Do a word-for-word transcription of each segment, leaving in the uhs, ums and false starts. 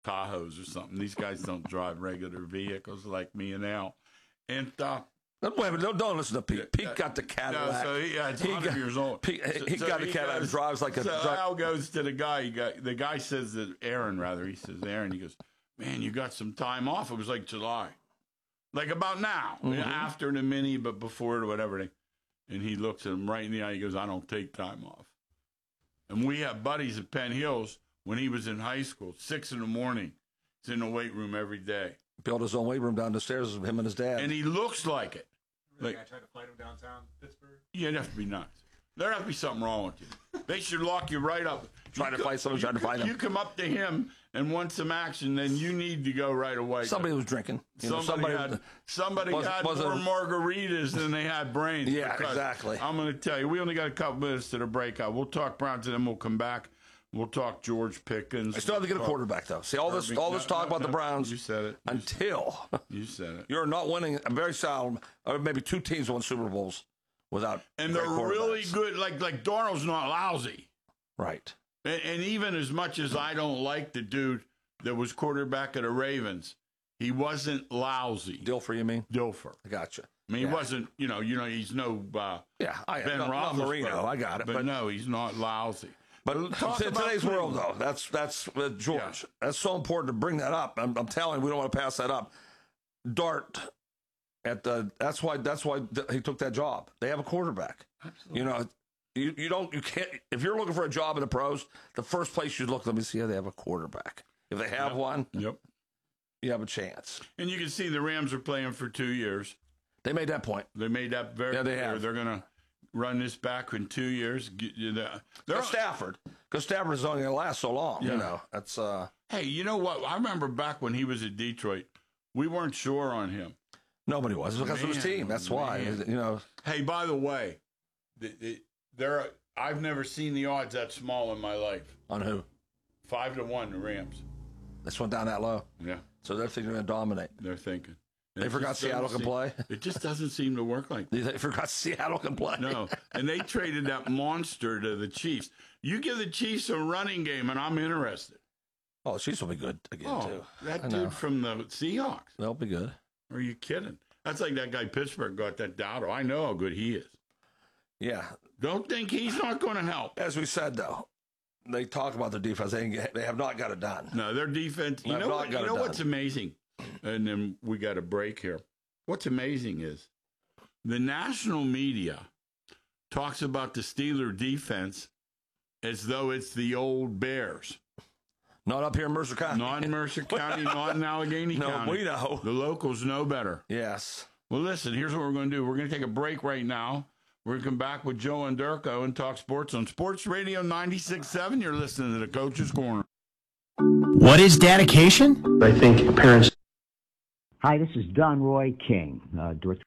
Tahoes or something. These guys don't drive regular vehicles like me and Al. And uh, Wait a minute, don't, don't listen to Pete. Pete got the Cadillac. No, so he, yeah, it's he one hundred got, years old. Pete, he so, got so the Cadillac. Goes, drives like a. So dri- Al goes to the guy. He got, the guy says that Aaron, rather, he says Aaron. He goes, man, you got some time off. It was like July, like about now, Mm-hmm. after the mini, but before it or whatever. And he looks at him right in the eye. He goes, I don't take time off. And we have buddies at Penn Hills when he was in high school, six in the morning. He's in the weight room every day. Built his own weight room down the stairs with him and his dad. And he looks like it. Like, Like, I tried to flight him downtown Pittsburgh. yeah, it'd have to be nuts. There has to be something wrong with you. They should lock you right up. Trying You to co- fight someone, you trying to co- fight him. You come up to him and want some action, then you need to go right away. Somebody was drinking. You know, somebody, somebody had, somebody was- had was more a- margaritas than they had brains. Yeah, because exactly. I'm going to tell you, we only got a couple minutes to the breakout. We'll talk Browns and then we'll come back. We'll talk George Pickens. I still have to get a quarterback, though. See, all this Irving- all this no, talk no, about the no. Browns You said it. You until You said it. you're not winning. I'm very seldom, or maybe two teams won Super Bowls without And great they're really quarterbacks. good. Like, like Darnold's not lousy. Right. And, and even as much as I don't like the dude that was quarterback of the Ravens, he wasn't lousy. Dilfer, you mean? Dilfer. I gotcha. I mean, Yeah. he wasn't, you know, you know, he's no uh, Yeah, I Ben not, not Roethlisberger. Marino. I got it. But, But, no, he's not lousy. but talk in about today's world, Cleveland. though, that's that's uh, George. Yeah. That's so important to bring that up. I'm, I'm telling you, we don't want to pass that up. Dart at the. That's why. That's why th- he took that job. They have a quarterback. Absolutely. You know, you, you don't you can't if you're looking for a job in the pros, the first place you look, let me see how they have a quarterback. If they have Yep. one, Yep. you have a chance. And you can see the Rams are playing for two years. They made that point. They made that very Yeah, they clear. have. They're going to run this back in two years. Get you the- They're, Because Stafford, because Stafford is only going to last so long. Yeah. You know, that's uh. hey, you know what? I remember back when he was at Detroit, we weren't sure on him. Nobody was because of his Man, team. That's why. man. You know, Hey, by the way, the, the, there. I've never seen the odds that small in my life. on who? Five to one, the Rams. This went down that low. Yeah, So they're thinking they're going to dominate. they're thinking. They It forgot just Seattle doesn't can seem- play. It just doesn't seem to work like that. They forgot Seattle can play. No, and they traded that monster to the Chiefs. You give the Chiefs a running game, and I'm interested. Oh, Chiefs will be good again, Oh, too. that I know. dude from the Seahawks. They'll be good. Are you kidding? That's like that guy Pittsburgh got that Dowdle. I know how good he is. Yeah. Don't think he's not going to help. As we said, though, they talk about their defense. They, ain't get- they have not got it done. No, their defense. You I've know not what? You got it know done. what's amazing? And then we got a break here. What's amazing is the national media talks about the Steeler defense as though it's the old Bears. Not up here in Mercer County. Not in Mercer County, not in Allegheny No, County. we know. The locals know better. Yes. Well, listen, here's what we're going to do. We're going to take a break right now. We're going to come back with Joe and Durko and talk sports on Sports Radio ninety-six point seven. You're listening to the Coach's Corner. What is dedication? I think parents. Hi, this is Don Roy King, uh, director.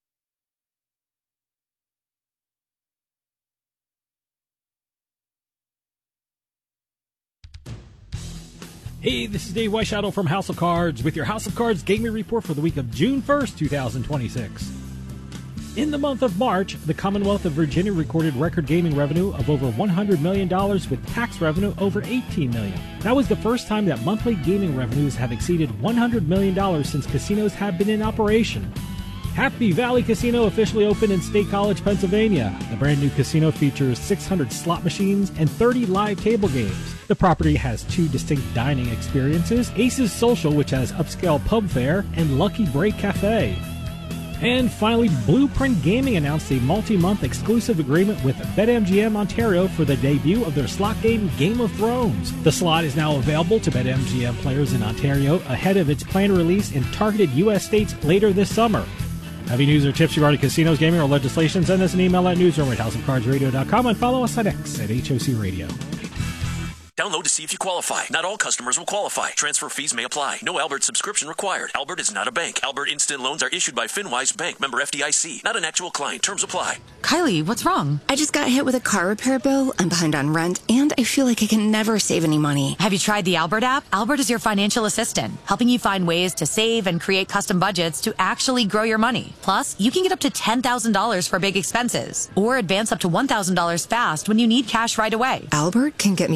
Hey, this is Dave Weishadow from House of Cards with your House of Cards gaming report for the week of June first, twenty twenty-six. In the month of March, the Commonwealth of Virginia recorded record gaming revenue of over one hundred million dollars with tax revenue over eighteen million dollars. That was the first time that monthly gaming revenues have exceeded one hundred million dollars since casinos have been in operation. Happy Valley Casino officially opened in State College, Pennsylvania. The brand new casino features six hundred slot machines and thirty live table games. The property has two distinct dining experiences, Aces Social, which has upscale pub fare, and Lucky Break Cafe. And finally, Blueprint Gaming announced a multi-month exclusive agreement with BetMGM Ontario for the debut of their slot game Game of Thrones. The slot is now available to BetMGM players in Ontario ahead of its planned release in targeted U S states later this summer. Have any news or tips regarding casinos, gaming, or legislation? Send us an email at newsroom at house of cards radio dot com and follow us on X at H O C Radio. Download to see if you qualify. Not all customers will qualify. Transfer fees may apply. No Albert subscription required. Albert is not a bank. Albert Instant Loans are issued by FinWise Bank, member F D I C. Not an actual client. Terms apply. Kylie, what's wrong? I just got hit with a car repair bill. I'm behind on rent, and I feel like I can never save any money. Have you tried the Albert app? Albert is your financial assistant, helping you find ways to save and create custom budgets to actually grow your money. Plus, you can get up to ten thousand dollars for big expenses, or advance up to one thousand dollars fast when you need cash right away. Albert can get me up to ten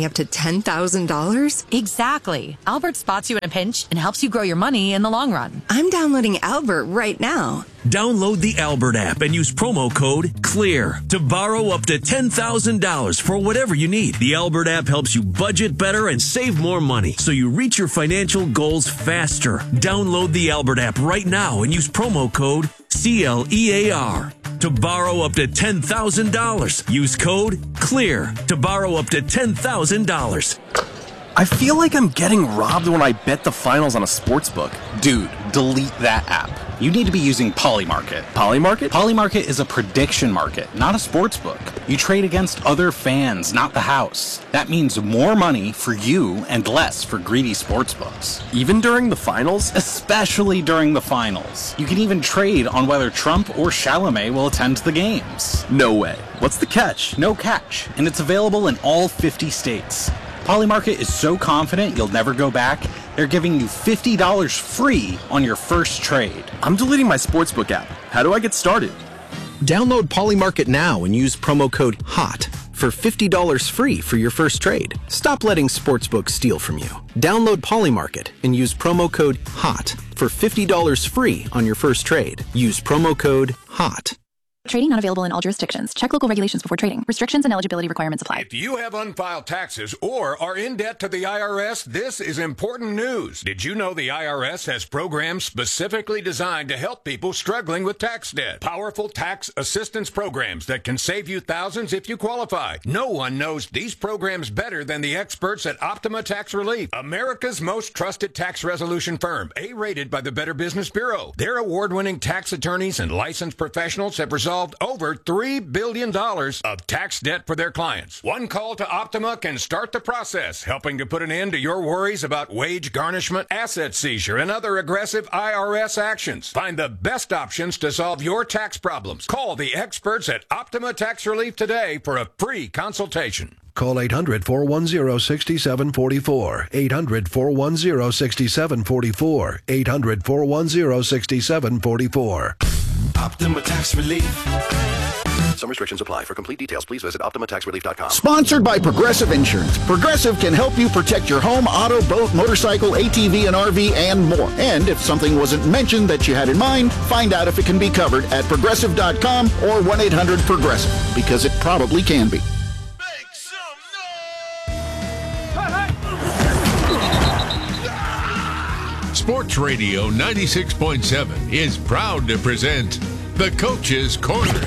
ten thousand dollars? Exactly. Albert spots you in a pinch and helps you grow your money in the long run. I'm downloading Albert right now. Download the Albert app and use promo code CLEAR to borrow up to ten thousand dollars for whatever you need. The Albert app helps you budget better and save more money so you reach your financial goals faster. Download the Albert app right now and use promo code C L E A R to borrow up to ten thousand dollars. Use code CLEAR to borrow up to ten thousand dollars. I feel like I'm getting robbed when I bet the finals on a sports book. Dude, delete that app. You need to be using Polymarket. Polymarket? Polymarket is a prediction market, not a sports book. You trade against other fans, not the house. That means more money for you and less for greedy sports books. Even during the finals? Especially during the finals. You can even trade on whether Trump or Chalamet will attend the games. No way. What's the catch? No catch. And it's available in all fifty states. Polymarket is so confident you'll never go back, they're giving you fifty dollars free on your first trade. I'm deleting my sportsbook app. How do I get started? Download Polymarket now and use promo code HOT for fifty dollars free for your first trade. Stop letting sportsbooks steal from you. Download Polymarket and use promo code HOT for fifty dollars free on your first trade. Use promo code HOT. Trading not available in all jurisdictions. Check local regulations before trading. Restrictions and eligibility requirements apply. If you have unfiled taxes or are in debt to the I R S, this is important news. Did you know the I R S has programs specifically designed to help people struggling with tax debt? Powerful tax assistance programs that can save you thousands if you qualify. No one knows these programs better than the experts at Optima Tax Relief, America's most trusted tax resolution firm, A-rated by the Better Business Bureau. Their award-winning tax attorneys and licensed professionals have resolved over three billion dollars of tax debt for their clients. One call to Optima can start the process, helping to put an end to your worries about wage garnishment, asset seizure, and other aggressive I R S actions. Find the best options to solve your tax problems. Call the experts at Optima Tax Relief today for a free consultation. Call eight hundred, four one zero, six seven four four. eight hundred, four one zero, six seven four four. eight hundred, four one zero, six seven four four. Optima Tax Relief. Some restrictions apply. For complete details, please visit Optima Tax Relief dot com. Sponsored by Progressive Insurance. Progressive can help you protect your home, auto, boat, motorcycle, A T V, and R V, and more. And if something wasn't mentioned that you had in mind, find out if it can be covered at Progressive dot com or one eight hundred progressive, because it probably can be. Sports Radio ninety-six point seven is proud to present The Coach's Corner.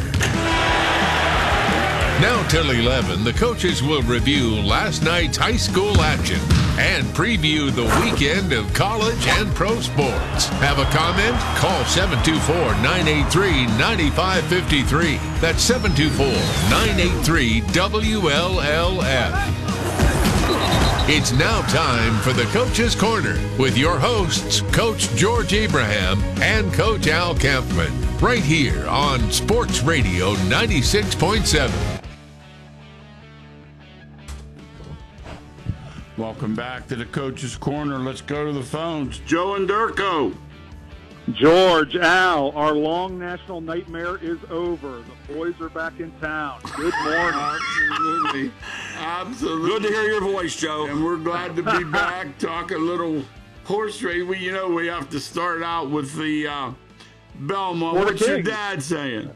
Now till eleven, the coaches will review last night's high school action and preview the weekend of college and pro sports. Have a comment? Call seven two four, nine eight three, nine five five three. That's seven two four, nine eight three, W L L F. It's now time for the Coach's Corner with your hosts, Coach George Abraham and Coach Al Kampman, right here on Sports Radio ninety-six point seven. Welcome back to the Coach's Corner. Let's go to the phones. Joe and Durko. George, Al, our long national nightmare is over. The boys are back in town. Good morning. Absolutely. Absolutely. Good to hear your voice, Joe. And we're glad to be back. Talk a little horse race. We, you know, we have to start out with the uh, Belmont. Florida What's your Kings. dad saying?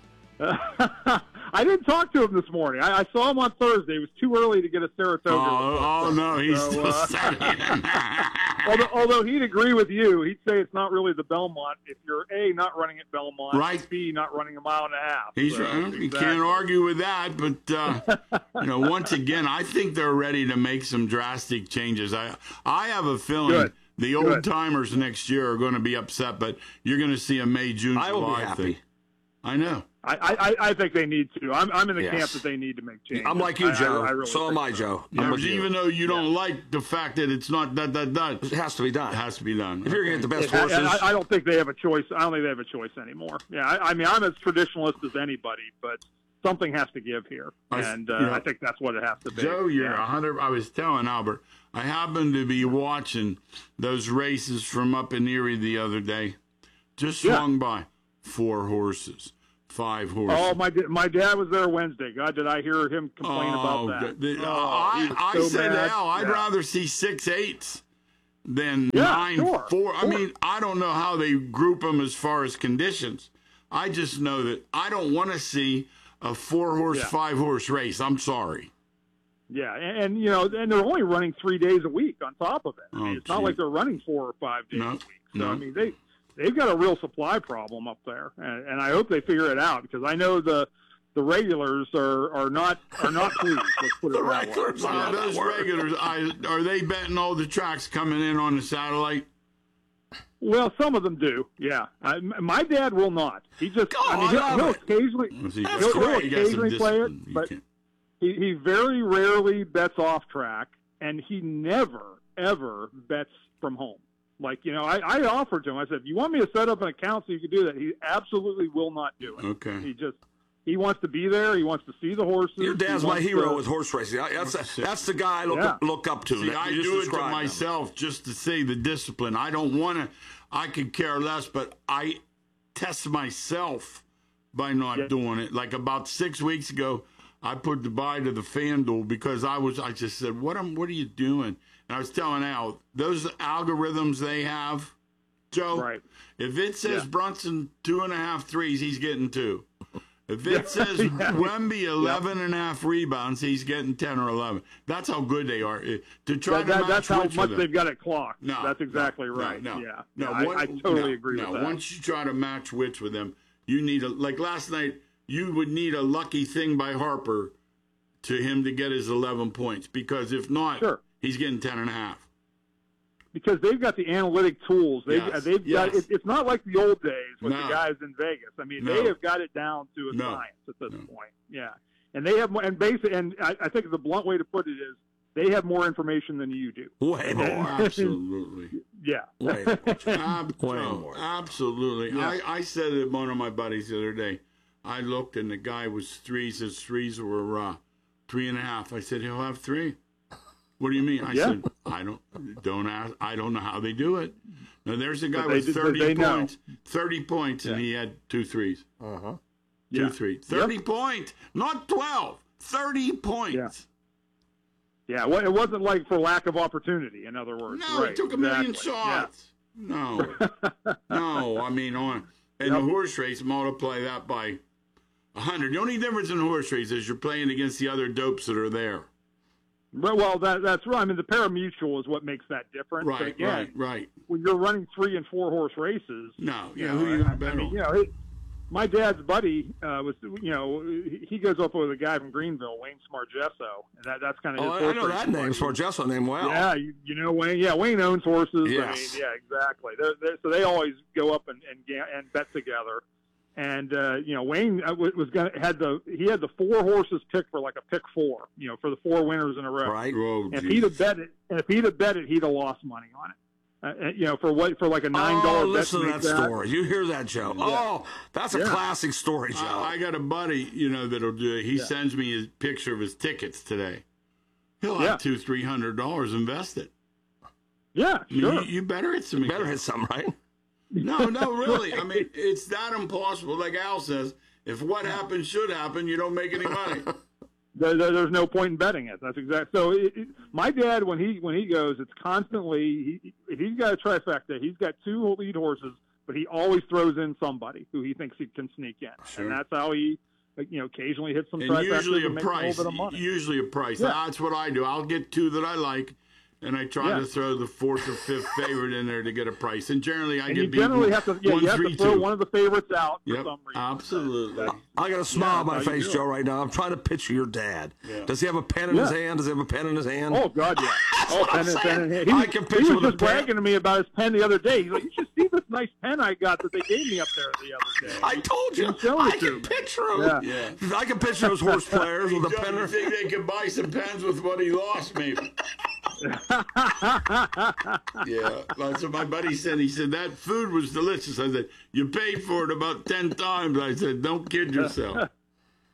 I didn't talk to him this morning. I, I saw him on Thursday. It was too early to get a Saratoga. Oh, oh no, he's so, still uh, saying. although, although he'd agree with you. He'd say it's not really the Belmont if you're, A, not running at Belmont, Right. B, not running a mile and a half. He's So, right. You exactly. can't argue with that, but uh, you know, once again, I think they're ready to make some drastic changes. I I have a feeling Good. the Good. old timers next year are going to be upset, but you're going to see a May, June, I will be July happy. thing. I know. I, I, I think they need to. I'm, I'm in the Yes. camp that they need to make changes. I'm like you, I- I- Joe. I really so think am I, Joe. Yeah, I'm but with you. even though you don't like the fact that it's not that that that It has to be done. it has to be done. If you're going to get the best Yeah, horses, and I, I don't think they have a choice. I don't think they have a choice anymore. Yeah, I, I mean, I'm as traditionalist as anybody, but something has to give here, I- and uh, you know, I think that's what it has to be. Joe, you're a Yeah. hundred. I was telling Albert, I happened to be watching those races from up in Erie the other day. Just Yeah. swung by four horses, five horses. Oh, my my dad was there Wednesday. God, did I hear him complain oh, about that? The, oh, I, I so said, mad. hell, I'd yeah. rather see six eights than yeah, nine sure, four. sure. I mean, I don't know how they group them as far as conditions. I just know that I don't want to see a four horse, Yeah. five horse race. I'm sorry. Yeah, and, and you know, and they're only running three days a week on top of it. I mean, Oh, it's not gee. like they're running four or five days No, a week. So no. I mean, they they've got a real supply problem up there, and, and I hope they figure it out because I know the the regulars are, are not are not pleased. Let's put it The that regulars way. are Uh, not those work. regulars, I, are they betting all the tracks coming in on the satellite? Well, some of them do. Yeah, I, m- my dad will not. He just I mean, on, he'll, love he'll it. occasionally Well, see, he'll, that's he'll great. You got some occasionally play discipline. it, You but can't- he, he very rarely bets off track, and he never ever bets from home. Like, you know, I, I offered to him. I said, if you want me to set up an account so you can do that, he absolutely will not do it. Okay. He just he wants to be there. He wants to see the horses. Your dad's He my wants hero to- with horse racing. I- That's that's the guy I look Yeah. up, look up to. See, that I you just do it to described him. myself just to see the discipline. I don't want to. I could care less, but I test myself by not Yeah. doing it. Like about six weeks ago, I put goodbye to the FanDuel because I was. I just said, "What am? What are you doing?" And I was telling Al, those algorithms they have, Joe. Right. If it says Yeah. Brunson two and a half threes, he's getting two. If it Yeah. says Yeah. Wemby eleven and a half rebounds, he's getting ten or eleven. That's how good they are. Eh, To try That, to that, match that's how wits much with them. they've got it clocked. No, that's exactly no, right. No, yeah, no, Yeah, one- I, I totally no, agree no. with that. Once you try to match wits with them, you need a like last night. You would need a lucky thing by Harper to him to get his eleven points because if not, Sure. he's getting ten and a half. Because they've got the analytic tools. They've, Yes, they've got. yes. It, it's not like the old days with No. the guys in Vegas. I mean, No. they have got it down to a No. science at this No. point. Yeah, and they have more. And basically, and I, I think the blunt way to put it is they have more information than you do. Way more. Absolutely. Yeah. Way more. Ab- Way no, more. Absolutely. Yeah. I, I said it to one of my buddies the other day. I looked and the guy was threes. His threes were uh, three and a half. I said, he'll have three. What do you mean? I Yeah. said, I don't don't ask. I don't know how they do it. Now there's a guy But they with did- but thirty they know. points, thirty points, and Yeah. he had two threes. Uh huh. Two Yeah. three. Thirty points, not twelve. Thirty points. Yeah. Well, it wasn't like for lack of opportunity. In other words, No, right, he took a million exactly. shots. No, no. I mean, on in Yep. the horse race, multiply that by a hundred. The only difference in a horse race is you're playing against the other dopes that are there. Well, well, that, that's right. I mean, the parimutuel is what makes that difference. But Right, again, right, right. when you're running three and four horse races, No, you yeah. know, Who are you I, gonna bet I mean, on? you know, he, my dad's buddy uh, was, you know, he he goes up with a guy from Greenville, Wayne Smargesso, and that, that's kind of Oh, his I horse know that racing name, buddy. Smargesso name well. Yeah, you, you know Wayne. Yeah, Wayne owns horses. Yes. I mean, yeah, exactly. They're, they're, so they always go up and and, ga- and bet together. And uh, you know, Wayne uh, was gonna had the he had the four horses picked for like a pick four, you know, for the four winners in a row. Right. Oh, And if geez. he'd have bet it, and if he'd have bet it, he'd have lost money on it. Uh, uh, you know, for what for like a nine dollar Oh, bet. listen to make that story. You hear that, Joe? Oh, that's a Yeah. classic story, Joe. I, I got a buddy, you know, that'll do it. He Yeah. sends me his picture of his tickets today. He'll Yeah. have two, three hundred dollars invested. Yeah, I mean, sure. you, you better hit some. Better hit some, right? No, no, really. I mean, it's that impossible. Like Al says, if what happens should happen, you don't make any money. There, there- there's no point in betting it. That's exactly. So it, it, my dad, when he when he goes, it's constantly. He, if he's got a trifecta, he's got two lead horses, but he always throws in somebody who he thinks he can sneak in, Sure. and that's how he, you know, occasionally hits some And trifectas usually a and makes price. a little bit of money. Usually a price. Yeah. That's what I do. I'll get two that I like, and I try Yeah. to throw the fourth or fifth favorite in there to get a price. And generally, I And get you beaten generally have to, yeah, one, you have three, to throw two. one of the favorites out for Yep, some reason. absolutely. I got a smile Yeah, on my how you face, doing? Joe, right now. I'm trying to picture your dad. Yeah. Does he have a pen in his Yeah. hand? Does he have a pen in his hand? Oh God, yeah. Oh, what I'm pen, in- saying. pen in hand. He, I can he picture was with just a pen. bragging to me about his pen the other day. He's like, "You should see this nice pen I got that they gave me up there the other day." I told you. He was showing I it to can me. picture him. Yeah. Yeah. I can picture those horse players with a Joe, pen. you in- think they could buy some pens with what he lost, maybe? Yeah, that's what my buddy said. He said, that food was delicious. I said, you paid for it about ten times. I said, don't kid yourself.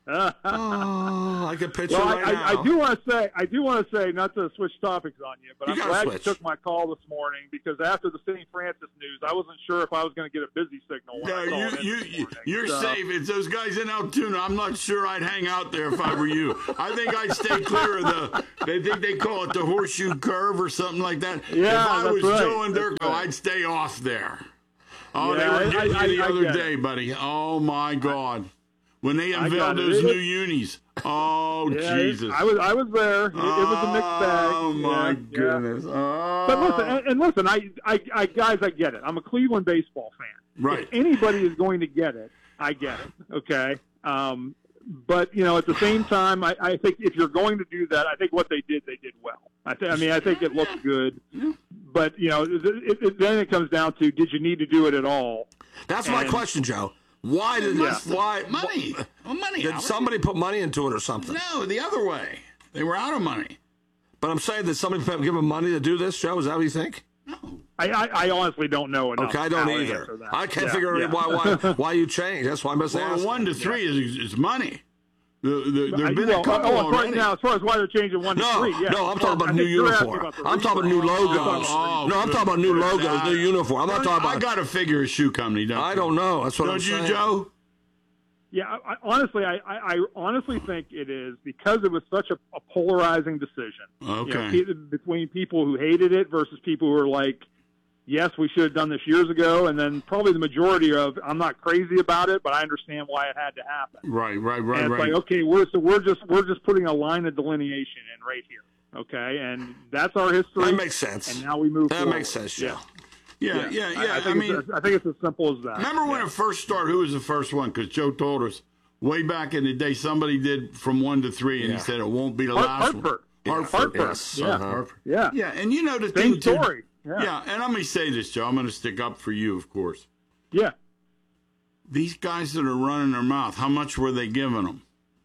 Oh, I can picture well, right I, now. I, I do want to say, I do want to say, not to switch topics on you, but You I'm gotta glad switch. you took my call this morning because after the Saint Francis news, I wasn't sure if I was going to get a busy signal. When No, I called you, in you, this you, morning. you're So- safe. It's those guys in Altoona. I'm not sure I'd hang out there if I were you. I think I'd stay clear of the, they think they call it the horseshoe curve or something like that. Yeah, if I that's was right. Joe and That's Durko, right. I'd stay off there. Oh, Yeah, they were I- getting I- you the I other get day, it. buddy. Oh, my God. When they I unveiled got it. those It- new unis. Oh, Yeah, Jesus. I was I was there. It, it was a mixed bag. Oh, my Yeah, goodness. yeah. Oh. But listen, and, and listen, I, I, I, guys, I get it. I'm a Cleveland baseball fan. Right. If anybody is going to get it, I get it. Okay. Um, but you know, at the same time, I, I think if you're going to do that, I think what they did, they did well. I, th- I mean, I think it looked good. But you know, it, it, it, then it comes down to, did you need to do it at all? That's my And- question, Joe. Why did Yeah. why Money. Well, money. did Howard. somebody put money into it or something? No, the other way. They were out of money. But I'm saying that somebody put- give them money to do this, Joe. Is that what you think? I, I, I honestly don't know enough. Okay, I don't how to either. answer that. I can't Yeah, figure yeah. out why why why you changed. That's why I must Well, ask. one to three is is money. The, the, there I- have been well, a couple oh, as far, already. now, as far as why they're changing one No, to three, yeah. no, I'm talking about I new think you're asking uniform. about the I'm talking about new reason. logos. Oh, no, I'm good. talking about new logos, Uh, new uniform. I'm not talking about. I got to figure a shoe company, don't I you? don't know. That's what Don't I'm you, saying. Joe? Yeah, I, I, honestly, I, I, I honestly think it is because it was such a, a polarizing decision. Okay. You know, pe- between people who hated it versus people who were like, yes, we should have done this years ago, and then probably the majority of, I'm not crazy about it, but I understand why it had to happen. Right, right, right, and it's right. like, okay, we're so we're just we're just putting a line of delineation in right here, okay, and that's our history. That makes sense. And now we move. That forward. makes sense, Joe. Yeah, yeah, yeah. I, I, I, think mean, it's, I think it's as simple as that. remember when it first started? Who was the first one? Because Joe told us way back in the day somebody did from one to three, and Yeah. he said it won't be the Hart- last Hartford. one. Hartford. Hartford. Yes. Yeah. Uh-huh. Hartford. Yeah. Yeah, and you know the Same thing too. story. Yeah. Yeah, and let me say this, Joe. I'm going to stick up for you, of course. Yeah. These guys that are running their mouth, how much were they giving them?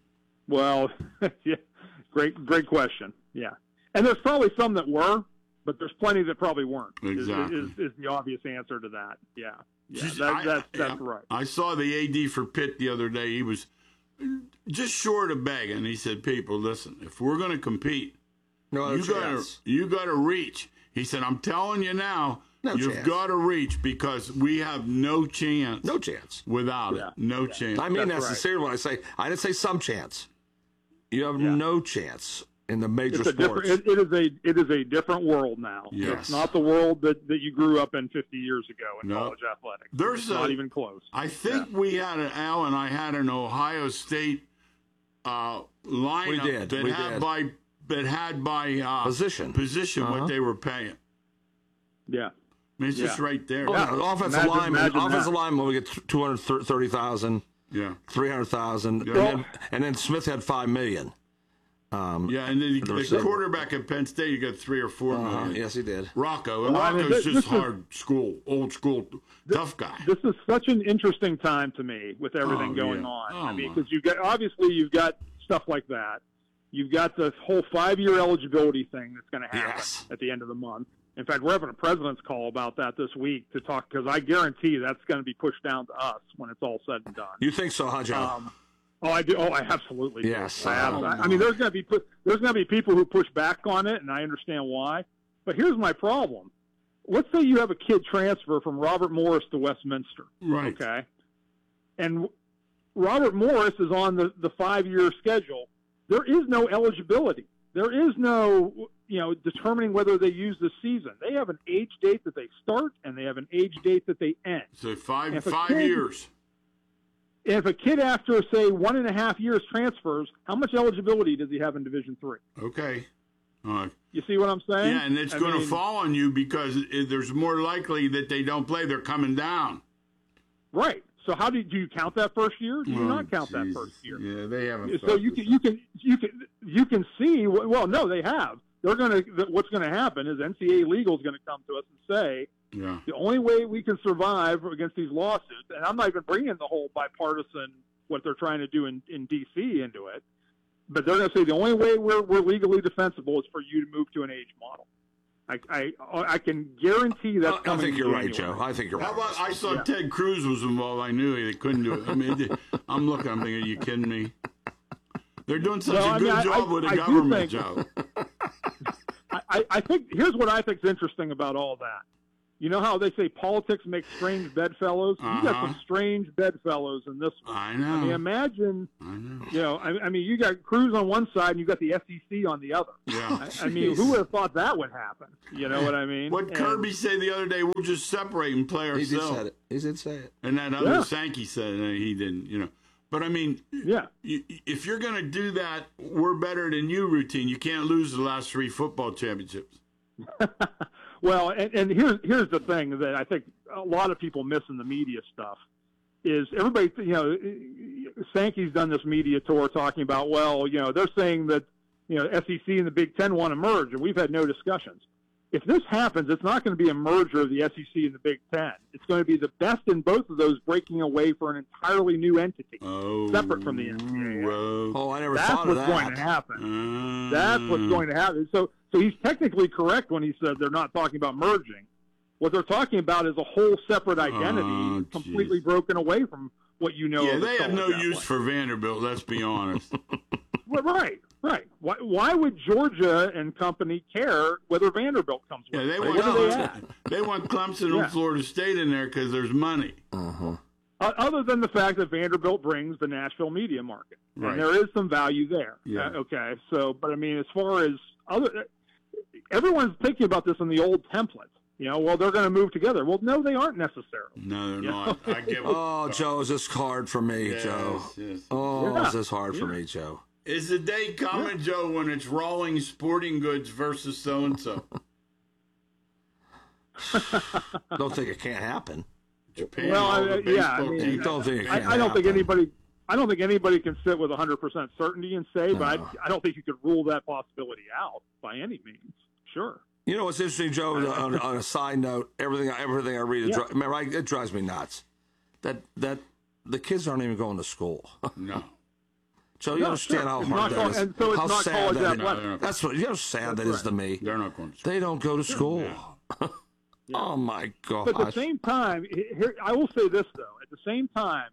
Well, yeah, great, great question. Yeah, and there's probably some that were, but there's plenty that probably weren't. is- Exactly. Is, is, the obvious answer to that. Yeah, yeah, Just- that, I- that's I- that's right. I saw the A D for Pitt the other day. He was just short of begging. He said, "People, listen. If we're going to compete, No other you got to chance. you got to reach." He said, "I'm telling you now, No you've chance. got to reach because we have no chance. No chance. without Yeah. it. No chance." I mean That's that's right. sincere when I say I didn't say some chance. You have Yeah. no chance in the major It's a sports. different. It, it is a it is a different world now. Yes. It's not the world that, that you grew up in fifty years ago in No. college athletics. There's it's a- not even close. I think we had an Al and I had an Ohio State uh, lineup We did, that we had did. by that had by uh, Position. position Uh-huh. what they were paying. Yeah. I mean, it's just Yeah. right there. Oh, Yeah. no, offensive Imagine- lineman, imagine offensive that. lineman, we get two hundred thirty thousand, Yeah. three hundred thousand, Yeah. and, then, and then Smith had five million. Um, Yeah, and then you, the the receiver. quarterback at Penn State, you got three or four uh, million. yes, he did. Rocco, and Well, I mean, Rocco's this- just this is- hard school, old school, tough guy. This is such an interesting time to me with everything Oh, going yeah. on. Oh, I mean, my. because you've got obviously you've got stuff like that. You've got the whole five-year eligibility thing that's going to happen Yes. at the end of the month. In fact, we're having a president's call about that this week to talk because I guarantee that's going to be pushed down to us when it's all said and done. You think so, huh, Joe? Um, oh, I do. Oh, I absolutely do. Yes. I, have, Oh, I, I mean, there's going to be put, there's going to be people who push back on it, and I understand why. But here's my problem. Let's say you have a kid transfer from Robert Morris to Westminster. Right. Okay. And Robert Morris is on the, the five-year schedule. There is no eligibility. There is no, you know, determining whether they use the season. They have an age date that they start, and they have an age date that they end. So five If a five kid- years. If a kid after, say, one and a half years transfers, how much eligibility does he have in Division Three? Okay. All right. You see what I'm saying? Yeah, and it's I going to mean, fall on you because it, there's more likely that they don't play. They're coming down. Right. So how do you, do you count that first year? Do you Oh, not count that Jesus. first year? Yeah, they haven't. So thought you this can you can you can you can see. Well, no, they have. They're going to. What's going to happen is N C A A legal is going to come to us and say Yeah. the only way we can survive against these lawsuits, and I'm not even bringing the whole bipartisan what they're trying to do in, in D C into it, but they're going to say the only way we're we're legally defensible is for you to move to an age model. I I, I can guarantee that's I coming. think in you're right, January. Joe. I think you're How right. about I saw Yeah. Ted Cruz was involved. I knew they couldn't do it. I mean, I'm looking. I'm thinking, are you kidding me? They're doing such Well, a I good mean, I- job I- with the I do government, think- Joe. I, I think here's what I think is interesting about all that. You know how they say politics makes strange bedfellows? You got Uh-huh. some strange bedfellows in this one. I know. I mean, imagine, I know. you know, I, I mean, you got Cruz on one side and you got the S E C on the other. Yeah. I, I mean, who would have thought that would happen? You know what I mean? What And- Kirby said the other day, we'll just separate and play He ourselves. did say it. He did say it. And that other Yeah. Sankey said uh, he didn't, you know. But I mean, yeah. you, if you're going to do that, we're better than you routine. You can't lose the last three football championships. Well, and, and here's here's the thing that I think a lot of people miss in the media stuff is everybody, you know, Sankey's done this media tour talking about, well, you know, they're saying that, you know, S E C and the Big Ten want to merge, and we've had no discussions. If this happens, it's not going to be a merger of the S E C and the Big Ten. It's going to be the best in both of those breaking away for an entirely new entity, oh, separate from the N C double A. Oh, I never That's thought of what's that. going to happen. Uh, That's what's going to happen. So, so he's technically correct when he said they're not talking about merging. What they're talking about is a whole separate identity, Oh, completely broken away from what you know. Yeah, of the they have no college use athlete. for Vanderbilt, let's be honest. Well, right, right. Why, why would Georgia and company care whether Vanderbilt comes with? Yeah, they it? want, What are they at? they want Clemson Yeah. and Florida State in there because there's money. Uh-huh. Uh, other than the fact that Vanderbilt brings the Nashville media market, Right. and there is some value there. Yeah. Uh, okay, so but I mean, as far as other, everyone's thinking about this in the old template. You know, well, they're going to move together. Well, no, they aren't necessarily. No, they're You not. know? I get Oh, Joe, is this hard for me, Yes, Joe? yes. Oh, Yeah. is this hard for Yeah. me, Joe? Is the day coming, Joe, when it's Rawlings Sporting Goods versus so-and-so? Don't think it can't happen. Japan, Well, all I- the yeah, I baseball mean, teams. Don't think it can't I, I don't think happen. anybody. I don't think anybody can sit with one hundred percent certainty and say, but No. I, I don't think you could rule that possibility out by any means. Sure. You know what's interesting, Joe? On, on a side note, everything everything I read, it Yeah. dri- remember, I, it drives me nuts. That that the kids aren't even going to school. No. So you No, understand sure. how It's hard not that call- is. and so it's how not sad college that athletic. is. That's what you know. How sad that is to me. They're not going to school. They don't go to school. Yeah. Oh my gosh! But at the same time, here, I will say this though: at the same time,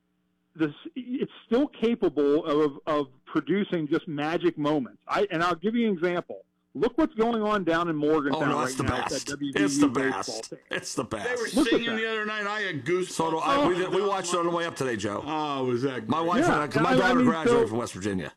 this it's still capable of of producing just magic moments. I and I'll give you an example. Look what's going on down in Morgantown oh no, right it's the now. best. At that W V U It's the baseball best. team. It's the best. They were Look at singing that. the other night. I had goosebumps. So do I. We, did, we watched it on the way up today, Joe. Oh, was that My great? wife Yeah, and I, 'cause my I- I daughter mean, graduated so- from West Virginia.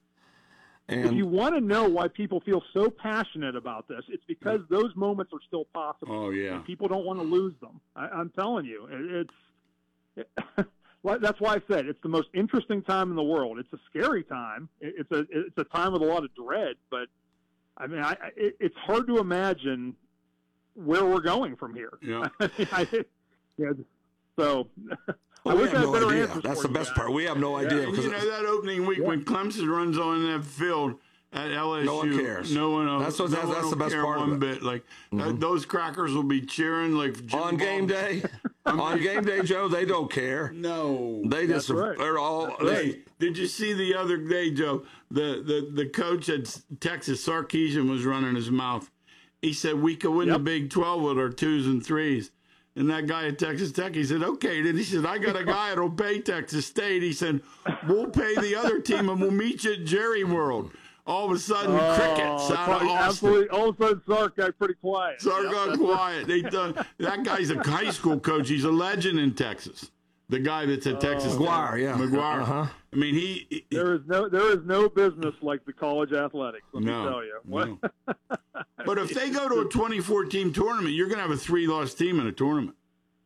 If And you want to know why people feel so passionate about this, it's because those moments are still possible. Oh, yeah. And people don't want to lose them. I, I'm telling you, it, it's. It, well, that's why I said it's the most interesting time in the world. It's a scary time. It, it's a it's a time with a lot of dread. But I mean, I, I, it, it's hard to imagine where we're going from here. Yeah. I, yeah. So. I well, we wish have I had no better idea. answers That's for the you best guys. part. We have no idea And because you know that opening week Yeah. when Clemson runs on that field at L S U, No one cares. No one else. That's what- no that's- one that's will the best care part of one it. bit. Like uh, Mhm. those crackers will be cheering like Jim on game Bob- day, on game day, Joe, they don't care. No, They just That's right. they're all. That's They, Hey, did you see the other day, Joe? The the the coach at Texas, Sarkisian, was running his mouth. He said we could win Yep. the Big twelve with our twos and threes. And that guy at Texas Tech, he said, okay. Then he said, I got a guy that'll pay Texas State. He said, we'll pay the other team and we'll meet you at Jerry World. All of a sudden, Oh, crickets out of probably- Austin. absolutely. All of a sudden, Sark got pretty quiet. Sark Yep, got that's quiet. They done, that guy's a high school coach. He's a legend in Texas. The guy that's at Texas McGuire, Tech. yeah. McGuire. Uh-huh. I mean, he... he There is no there is no business like the college athletics. Let No, me tell you. What? no. But if they go to a twenty-four team tournament, you're going to have a three-loss team in a tournament.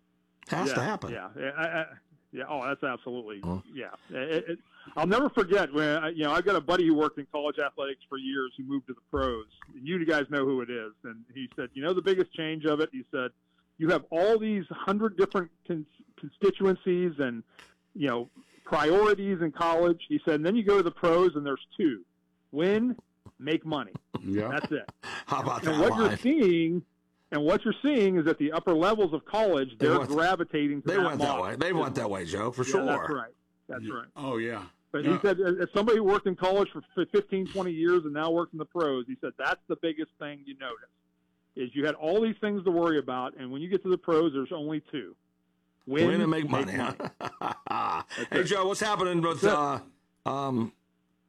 has yeah, to happen. Yeah, yeah, I, I, yeah. Oh, that's absolutely. Huh? Yeah, It- it- I'll never forget when I, you know I've got a buddy who worked in college athletics for years who moved to the pros. And you guys know who it is, and he said, you know, the biggest change of it. He said, you have all these hundred different cons- constituencies and you know priorities in college. He said, and then you go to the pros, and there's two: win, make money. Yeah. That's it. How about that? And what you're live? seeing, and what you're seeing is at the upper levels of college, They they're went- gravitating to They that went that model. way. They went that way, Joe, for Yeah, sure. that's right. That's right. Oh, yeah. But Yeah. he said, as somebody who worked in college for fifteen, twenty years and now works in the pros, he said that's the biggest thing you notice is you had all these things to worry about, and when you get to the pros, there's only two: win, Win and make money. Huh? Hey, it. Joe, what's happening with That's uh, um,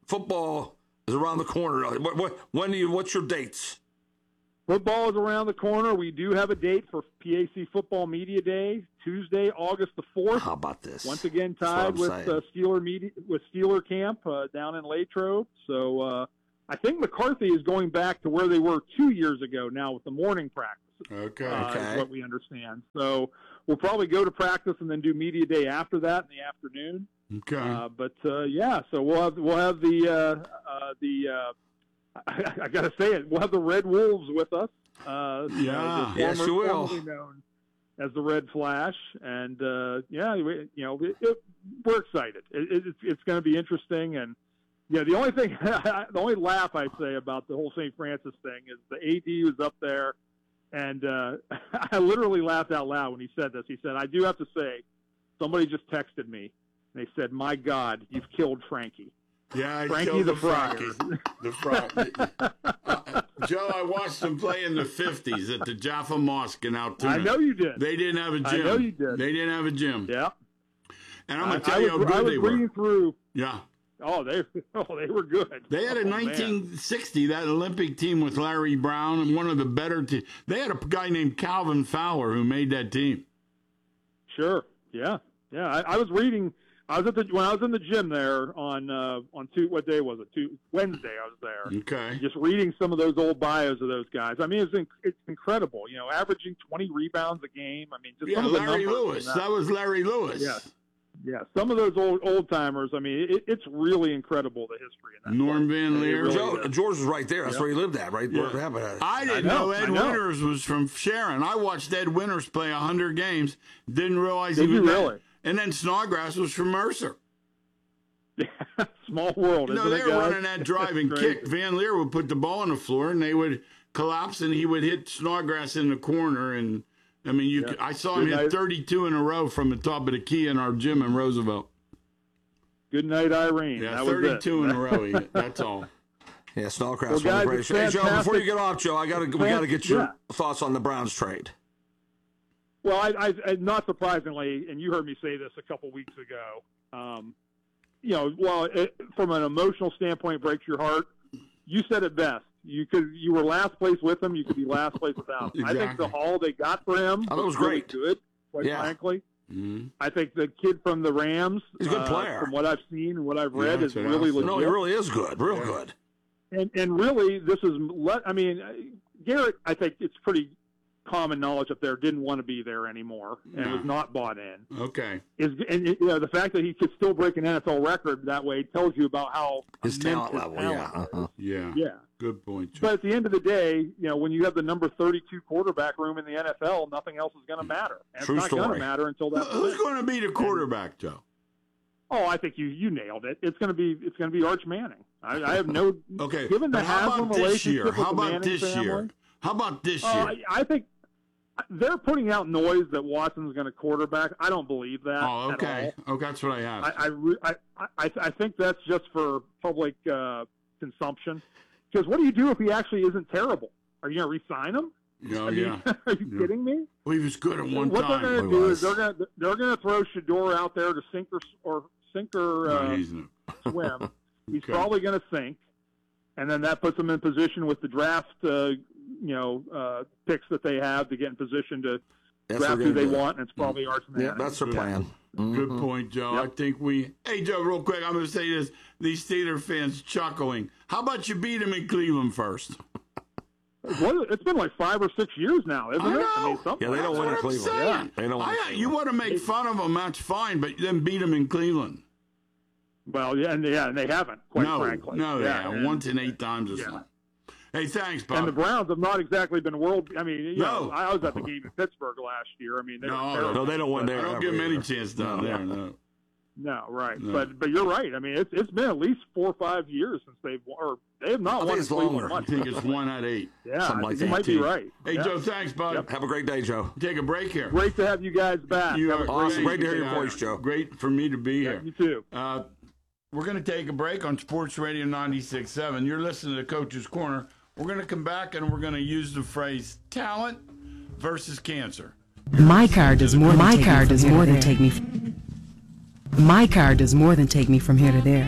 football is around the corner. What, what, when do you? What's your dates? Football is around the corner. We do have a date for P A C Football Media Day, Tuesday, August the fourth. How about this? Once again, tied with uh, Steeler media, with Steeler Camp uh, down in Latrobe. So uh, I think McCarthy is going back to where they were two years ago now with the morning practices. Okay. Uh, okay. Is what we understand. So we'll probably go to practice and then do Media Day after that in the afternoon. Okay. Uh, but uh, yeah, so we'll have we'll have the uh, uh, the. Uh, I, I got to say it. We'll have the Red Wolves with us. Uh, yeah, uh, yes, former, you will. Formerly known as the Red Flash, and uh, yeah, we, you know, it, it, we're excited. It, it, it's it's going to be interesting, and yeah, the only thing, the only laugh I say about the whole Saint Francis thing is the A D was up there, and uh, I literally laughed out loud when he said this. He said, "I do have to say, somebody just texted me, and they said, 'My God, you've killed Frankie.'" Yeah, I Frankie killed the the Fryer. The Fryer. uh, Joe, I watched them play in the fifties at the Jaffa Mosque in Altoona. I know you did. They didn't have a gym. I know you did. They didn't have a gym. Yeah. And I'm going to I, tell I you was, how I good was they were. reading through. Yeah. Oh, they oh they were good. They had a oh, nineteen sixty, that Olympic team with Larry Brown, and one of the better teams. They had a guy named Calvin Fowler who made that team. Sure. Yeah. Yeah. I, I was reading. I was at the when I was in the gym there on uh, on two. What day was it? Two, Wednesday. I was there. Okay. Just reading some of those old bios of those guys. I mean, it's inc- it's incredible. You know, averaging twenty rebounds a game. I mean, just Yeah, some of the Larry numbers Lewis. that. That was Larry Lewis. Yeah. Yeah. Some of those old old timers. I mean, it, it's really incredible the history in that. Norm place. Van Leer. Really Joe, is. George was right there. That's Yeah. where he lived at, right? Yeah. Where it happened. I didn't I know, know, Ed I know. Winters was from Sharon. I watched Ed Winters play one hundred games. Didn't realize Did he was you that. really? And then Snodgrass was from Mercer. Small world. You know, isn't they it, were guys? running that drive and Crazy. kick. Van Leer would put the ball on the floor, and they would collapse, and he would hit Snodgrass in the corner. And I mean, you, Yeah. could, I saw him Good hit night. thirty-two in a row from the top of the key in our gym in Roosevelt. Good night, Irene. Yeah, that was it. thirty-two in a row. He hit. That's all. Yeah, Snodgrass. Well, guys, was it's great. Hey, Joe, before fantastic. you get off, Joe, I got to we got to get your Yeah. thoughts on the Browns trade. Well, I, I, I, not surprisingly, and you heard me say this a couple weeks ago. Um, you know, well, it, from an emotional standpoint, it breaks your heart. You said it best. You could, you were last place with him. You could be last place without him. I think Exactly. the haul they got for him I thought it was really great. good. Quite Yeah. frankly, Mm-hmm. I think the kid from the Rams, He's a good uh, player. from what I've seen and what I've read, Yeah, is that's what I really said. legit. No, he really is good. Real Yeah. good. And and really, this is le- I mean, uh, Garrett. I think it's pretty common knowledge up there didn't want to be there anymore and No. was not bought in. Okay. Is and you know the fact that he could still break an N F L record that way tells you about how His immense talent his level, talent yeah. is. Uh-huh. Yeah. Yeah. Good point, Joe. But at the end of the day, you know, when you have the number thirty-two quarterback room in the N F L, nothing else is going to matter. And True it's not going story. to matter until that. Who's going to be the quarterback, Joe? Oh, I think you you nailed it. It's going to be it's going to be Arch Manning. I, I have no. Okay. Given the But how Haslam about this relationship year? with How the about Manning this family, year? How about this Uh, year? I think they're putting out noise that Watson's going to quarterback. I don't believe that. Oh, at okay. all. Oh, that's what I asked. I I, re- I I I think that's just for public uh, consumption. Because what do you do if he actually isn't terrible? Are you going to re-sign him? Oh, I mean, yeah. are you Yeah. kidding me? Well, he was good at one what time. they're going He to do was. is they're going to they're going to throw Shador out there to sink or or sink or No, uh, he's not. swim. He's Okay. probably going to sink, and then that puts him in position with the draft, uh, you know, uh, picks that they have to get in position to That's draft what who they're they gonna do. want, and it's probably Arch Manning. Yeah, that's their Good. plan. Good Mhm. point, Joe. Yep. I think we. Hey, Joe, real quick, I'm going to say this. These Steeler fans chuckling. How about you beat them in Cleveland first? Well, it's been like five or six years now, isn't I it? know. I mean, something Yeah, they like don't that. win in That's what I'm Cleveland. saying. Yeah, they don't win in I, Cleveland. you want to make fun of them, that's fine, but then beat them in Cleveland. Well, yeah, and yeah, and they haven't, quite no, frankly. no, they yeah, haven't. and- Once in eight times or yeah. something. Hey, thanks, Bob. And the Browns have not exactly been world. I mean, you No. know, I was at the game in Pittsburgh last year. I mean, they No, were terrible. No, they don't win But- there. I don't ever give them any either. chance down No. there. No. No, right. No. But but you're right. I mean, it's it's been at least four or five years since they've or they have not I think won in it's Cleveland longer. I much. think it's one out of eight. Yeah, something I like think you that. might be right. Hey, Yeah. Joe, thanks, bud. Yep. Have a great day, Joe. Take a break here. Great to have you guys back. You Have are a Awesome. Great to hear your Yeah, voice, Joe. Great for me to be Yeah, here. you too. Uh, we're going to take a break on Sports Radio ninety-six point seven. You're listening to Coach's Corner. We're going to come back and we're going to use the phrase talent versus cancer. My car does more. My car does more than take me. My car does more than take me from here to there.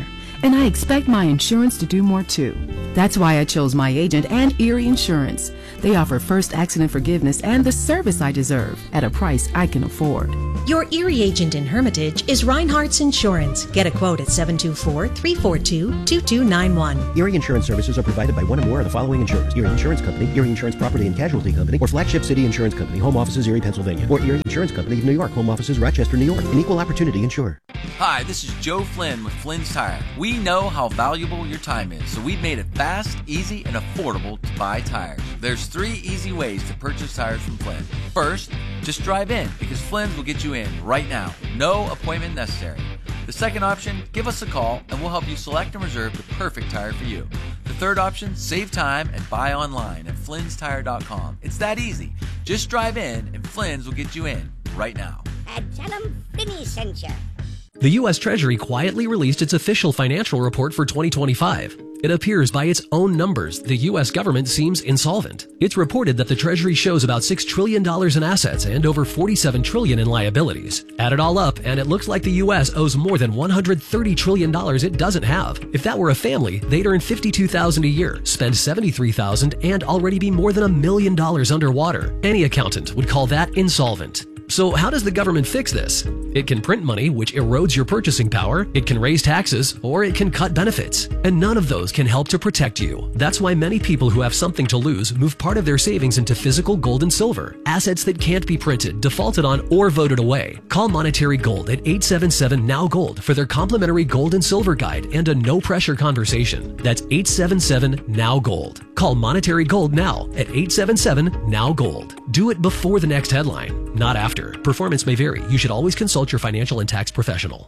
And I expect my insurance to do more too. That's why I chose my agent and Erie Insurance. They offer first accident forgiveness and the service I deserve at a price I can afford. Your Erie agent in Hermitage is Reinhardt's Insurance. Get a quote at seven two four, three four two, two two nine one. Erie Insurance services are provided by one or more of the following insurers: Erie Insurance Company, Erie Insurance Property and Casualty Company, or Flagship City Insurance Company, home offices Erie, Pennsylvania, or Erie Insurance Company of New York, home offices Rochester, New York, an equal opportunity insurer. Hi, this is Joe Flynn with Flynn's Tire. We know how valuable your time is, so we've made it fast, easy, and affordable to buy tires. There's three easy ways to purchase tires from Flynn. First, just drive in, because Flynn's will get you in right now. No appointment necessary. The second option, give us a call and we'll help you select and reserve the perfect tire for you. The third option, save time and buy online at flins tire dot com. It's that easy. Just drive in and Flynn's will get you in right now. And tell them Finny sent you. The U S Treasury quietly released its official financial report for twenty twenty-five. It appears by its own numbers the U S government seems insolvent. It's reported that the Treasury shows about six trillion dollars in assets and over forty-seven trillion dollars in liabilities. Add it all up, and it looks like the U S owes more than one hundred thirty trillion dollars it doesn't have. If that were a family, they'd earn fifty-two thousand dollars a year, spend seventy-three thousand dollars, and already be more than a million dollars underwater. Any accountant would call that insolvent. So how does the government fix this? It can print money, which erodes your purchasing power, it can raise taxes, or it can cut benefits. And none of those can help to protect you. That's why many people who have something to lose move part of their savings into physical gold and silver, assets that can't be printed, defaulted on, or voted away. Call Monetary Gold at eight seven seven, N O W Gold for their complimentary gold and silver guide and a no-pressure conversation. That's eight seven seven, N O W Gold. Call Monetary Gold now at eight seven seven, N O W Gold. Do it before the next headline, not after. Performance may vary. You should always consult your financial and tax professional.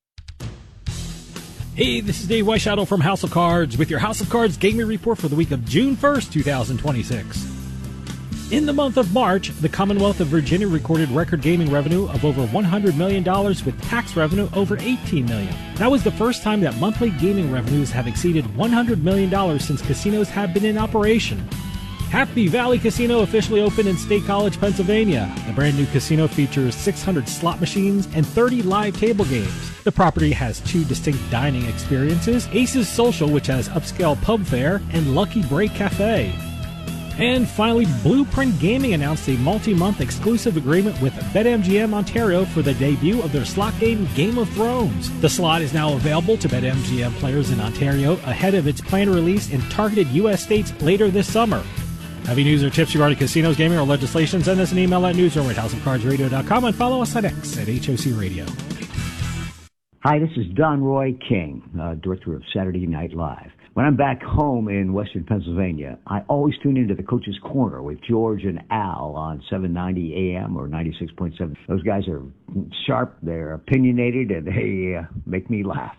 Hey, this is Dave Weishadow from House of Cards with your House of Cards gaming report for the week of June first, twenty twenty-six. In the month of March, the Commonwealth of Virginia recorded record gaming revenue of over one hundred million dollars with tax revenue over eighteen million dollars. That was the first time that monthly gaming revenues have exceeded one hundred million dollars since casinos have been in operation. Happy Valley Casino officially opened in State College, Pennsylvania. The brand new casino features six hundred slot machines and thirty live table games. The property has two distinct dining experiences, Aces Social, which has upscale pub fare, and Lucky Break Cafe. And finally, Blueprint Gaming announced a multi-month exclusive agreement with BetMGM Ontario for the debut of their slot game Game of Thrones. The slot is now available to BetMGM players in Ontario ahead of its planned release in targeted U S states later this summer. Have any news or tips regarding casinos, gaming, or legislation? Send us an email at newsroom at house of cards radio dot com and follow us on X at H O C Radio. Hi, this is Don Roy King, uh, director of Saturday Night Live. When I'm back home in Western Pennsylvania, I always tune into the Coach's Corner with George and Al on seven ninety A M or ninety-six point seven. Those guys are sharp, they're opinionated, and they uh, make me laugh.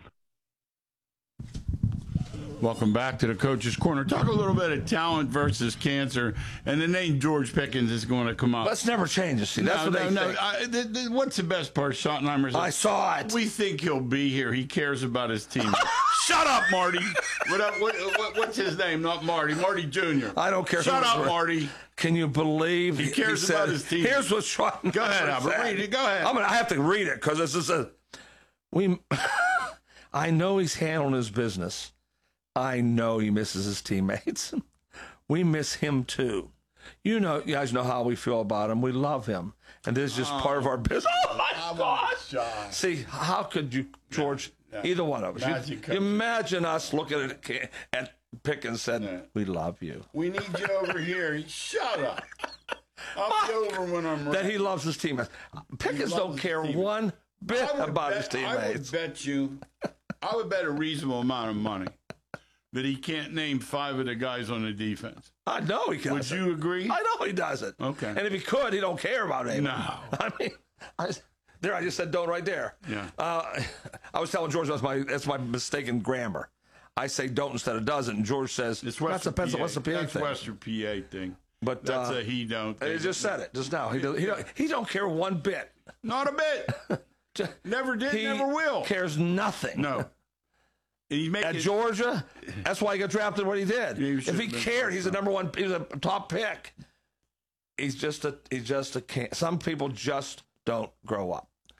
Welcome back to the Coach's Corner. Talk a little bit of talent versus cancer, and the name George Pickens is going to come up. Let's never change it. See, that's no, what no, they no. think. I, the, the, what's the best part, Schottenheimer's? I saw it. We think he'll be here. He cares about his team. Shut up, Marty. What, what, what, what's his name? Not Marty. Marty Junior I don't care. Shut up, Marty. Can you believe he cares he said, about his team? Here's what Schottenheimer Go ahead, Albert. said. Read it. Go ahead. I'm gonna, I have to read it because this is a. We. I know he's handling his business. I know he misses his teammates. We miss him too. You know, you guys know how we feel about him. We love him, and this is just oh, part of our business. Oh my gosh! See, how could you, George? No, no. Either one of us. You, you imagine us looking at at Pickens said, no. "We love you. We need you over here." Shut up. I'll be over when I'm ready. That he loves his teammates. Pickens don't care one bit about bet, his teammates. I would bet you. I would bet a reasonable amount of money that he can't name five of the guys on the defense. I know he doesn't. Would you agree? I know he doesn't. Okay. And if he could, he don't care about it. No. I mean, I, there I just said don't right there. Yeah. Uh, I was telling George that's my that's my mistaken grammar. I say don't instead of doesn't, and George says it's that's a pencil. What's the P A that's thing? Western P A thing. But that's uh, a he don't. He just said it just now. He don't, he don't, he don't care one bit. Not a bit. Never did. He never will. Cares nothing. No. He At Georgia, that's why he got drafted when he did. Yeah, he if he cared, he's a number one. He's a top pick. He's just a. He's just a. Some people just don't grow up.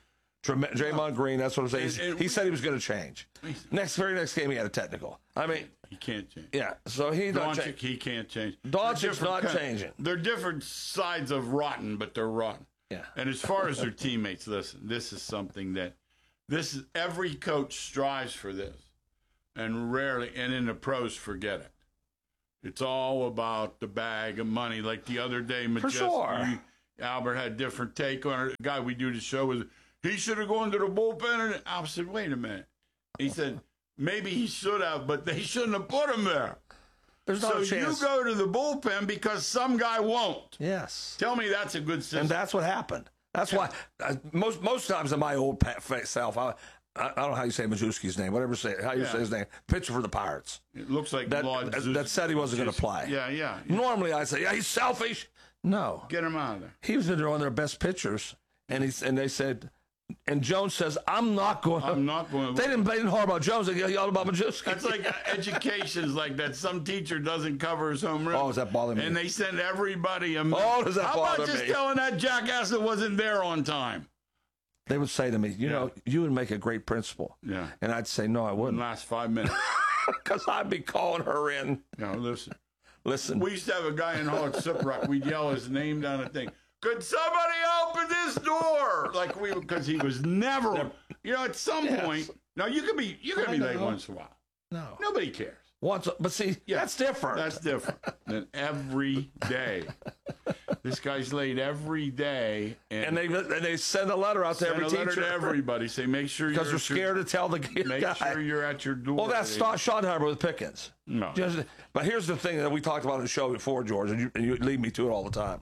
Draymond Green, that's what I'm saying. And- and he we- said he was going to change. Next, very next game, he had a technical. I mean, he can't change. Yeah, so he's not Doncic, changing. he can't change. Doncic's They're different not kind- changing. They're different sides of rotten, but they're rotten. Yeah. And as far as their teammates, listen, this is something that this is every coach strives for this, and rarely, and in the pros, forget it. It's all about the bag of money. Like the other day, Majestic, sure. you- Albert had a different take on it. The guy we do the show with, he should have gone to the bullpen. And I said, wait a minute. He said, maybe he should have, but they shouldn't have put him there. There's so not a chance. you go to the bullpen because some guy won't. Yes. Tell me that's a good system. And that's what happened. That's why uh, most most times in my old pa- fa- self, I, I don't know how you say Majewski's name, whatever say how you Yeah. say his name. Pitcher for the Pirates. It looks like that, Lord that, Zeus- that said he wasn't going to play. Yeah, yeah, yeah. Normally I say, yeah, he's selfish. No, Get him out of there. he was one of their best pitchers, and he's and they said, and Jones says, I'm not going. I'm not going. They didn't. They didn't harp about Jones. They yelled about Majewski. That's like education's like that. Some teacher doesn't cover his home run. Oh, does that bother me? And they send everybody a. Oh, does that How bother about just me? telling that jackass that wasn't there on time? They would say to me, you know, you would make a great principal. Yeah. And I'd say, no, I In wouldn't. the last five minutes. Because I'd be calling her in. No, listen. Listen. We used to have a guy in Hall at Siprock. We'd yell his name down the thing. Could somebody open this door? Like we, because he was never. You know, at some Yes. point. Now you can be. You can I be late know. once in a while. No. Nobody cares. Once, but see, Yeah, that's different. That's different than every day. This guy's late every day, and, and they and they send a letter out to send every a teacher letter to everybody. Say, make sure because you're they're scared to tell the g- Make guy. sure you're at your door. Well, that's today. Sean Schottenheimer with Pickens. No. Just, but here's the thing that we talked about on the show before, George, and you, and you lead me to it all the time.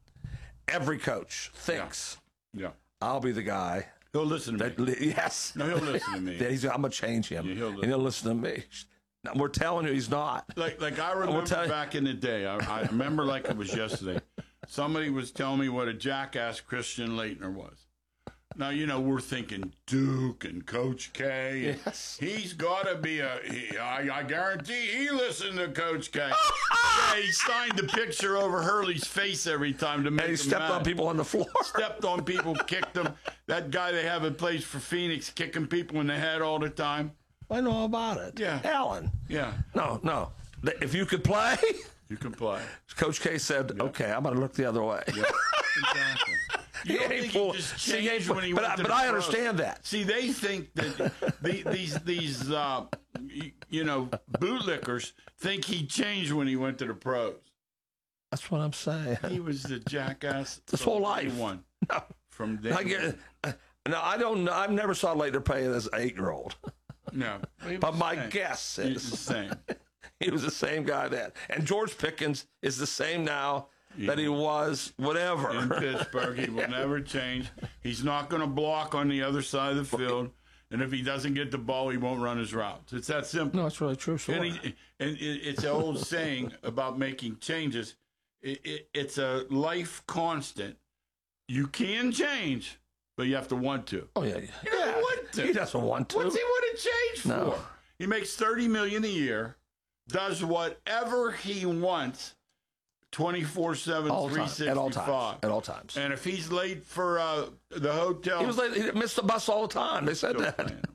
Every coach thinks, Yeah. I'll be the guy. He'll listen to that, me. li- Yes. No, he'll listen to me. That he's, I'm going to change him. Yeah, he'll and he'll listen to me. Now, we're telling you he's not. Like, like I remember tell you- back in the day. I, I remember like it was yesterday. Somebody was telling me what a jackass Christian Leitner was. Now, you know, we're thinking Duke and Coach K. Yes. He's got to be a, he, I, I guarantee he listened to Coach K. Yeah, he signed the picture over Hurley's face every time to make And he him stepped mad. on people on the floor. Stepped on people, kicked them. That guy they have in place for Phoenix, kicking people in the head all the time. I know about it. Yeah. Alan. Yeah. No, no. If you could play, You can play. Coach K said, okay, I'm going to look the other way. Yeah, exactly. You don't He ain't think full- he just See, he ain't changed full- when he but went I- to but the I pros. understand that. See, they think that the, these these uh, y- you know bootlickers think he changed when he went to the pros. That's what I'm saying. He was the jackass His from whole day life. One. No. From day I get, no, I don't know. I've never saw Leitner play as an eight-year-old. No. He But was my the same. guess He was the is same. he was the same guy then. And George Pickens is the same now that he was whatever. In Pittsburgh, he will never change. He's not going to block on the other side of the field. And if he doesn't get the ball, he won't run his routes. It's that simple. No, it's really true. Sure. And, he, and it, it's an old saying about making changes. It, it, it's a life constant. You can change, but you have to want to. Oh yeah, He doesn't want to. He doesn't want to. What's he want to change No. for? He makes thirty million dollars a year, does whatever he wants, twenty-four seven, All three time, at all times. sixty-five. At all times. And if he's late for uh, the hotel, He was late. He missed the bus all the time. They said Still that. playing.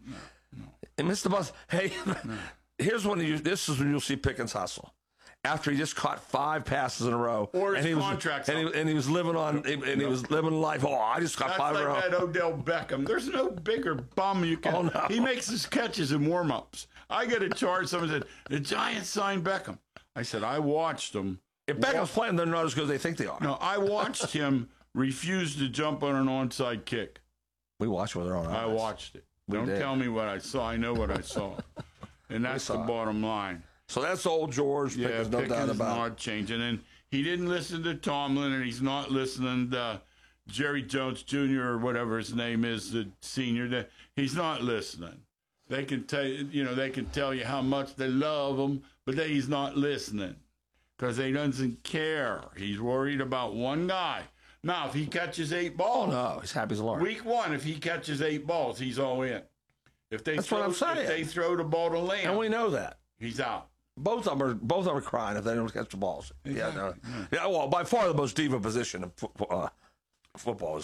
He missed the bus. Hey, here's when you. This is when you'll see Pickens hustle. After he just caught five passes in a row, Or his and he was, contract's and he, up. and he was living on, and he was living life. Oh, I just got That's five like in a row. that Odell Beckham. There's no bigger bum you can. Oh, no. He makes his catches in warm-ups. I get a charge. Someone said, the Giants signed Beckham. I said, I watched him. If Beckham's playing, they're not as good as they think they are. No, I watched him refuse to jump on an onside kick. We watched with our own eyes. I watched it. We Don't did. tell me what I saw. I know what I saw. And that's the saw it. bottom line. So that's old George Yeah, Pickens, no doubt Pickens about it. not changing. And he didn't listen to Tomlin, and he's not listening to Jerry Jones Junior or whatever his name is, the senior. He's not listening. They can tell you, you know, they can tell you how much they love him, but they, he's not listening because he doesn't care. He's worried about one guy. Now, if he catches eight Oh balls, no, he's happy as a lark. week one, if he catches eight balls, he's all in. If they That's throw, what I'm saying. If they throw the ball to Lamb, And we know that. he's out. Both of them are both of them are crying if they don't catch the balls. Yeah, no. yeah. Well, by far the most diva position in football, uh, football is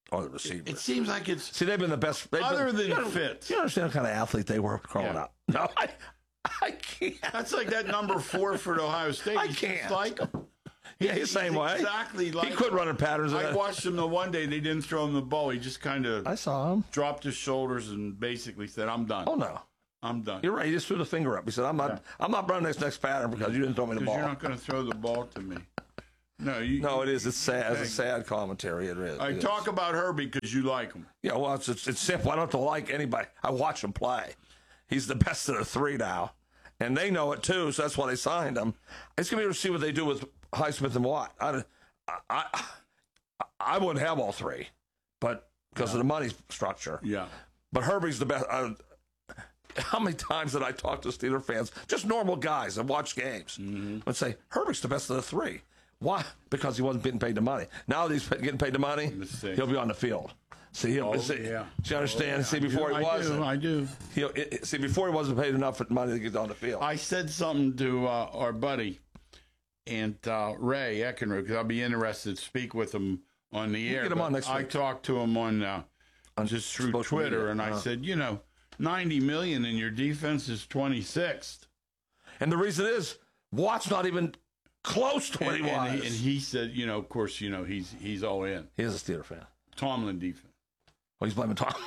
or the receivers. It seems like it's see they've been the best. They've other been, than you know, Fitz. You understand what kind of athlete they were growing Yeah. up? No, I, I can't. That's like that number four for Ohio State. I He's can't. just like him. Yeah, he's the same way. Exactly like he quit running patterns. I watched him the one day they didn't throw him the ball. He just kind of I saw him dropped his shoulders and basically said, "I'm done." Oh no, I'm done. You're right. He just threw the finger up. He said, "I'm not. Yeah. I'm not running this next pattern because you didn't throw me the Because ball." you're not going to throw the ball to me. No, you. No, it is. It's sad. It's a sad commentary. It is. I it talk is. about her because you like him. Yeah, well, it's, it's it's simple. I don't have to like anybody. I watch him play. He's the best of the three now, and they know it too. So that's why they signed him. It's gonna be to see what they do with Highsmith and Watt. I, I, I, I wouldn't have all three, but because Yeah. of the money structure. Yeah. But Herbie's the best. I, how many times did I talk to Steeler fans, just normal guys that watch games, Mm-hmm. would say Herbie's the best of the three. Why? Because he wasn't getting paid the money. Now that he's getting paid the money, he'll be on the field. See, he'll, Oh, see, yeah. see, understand? Oh, yeah. See, I before do, he I wasn't. do, I do. He'll, it, it- see, before he wasn't paid enough money to get on the field. I said something to uh, our buddy and uh, Ray Eckenrode because I'll be interested to speak with him on the air. get him on but next I week. talked to him on, uh, On just through social Twitter, media. and I Uh-huh. said, you know, ninety million and your defense is twenty-sixth. And the reason is, Watt's not even close to what And, he was. and, he, and he said, you know, of course, you know, he's he's all in. He is a Steeler fan. Tomlin defense. Well, he's blaming Tom.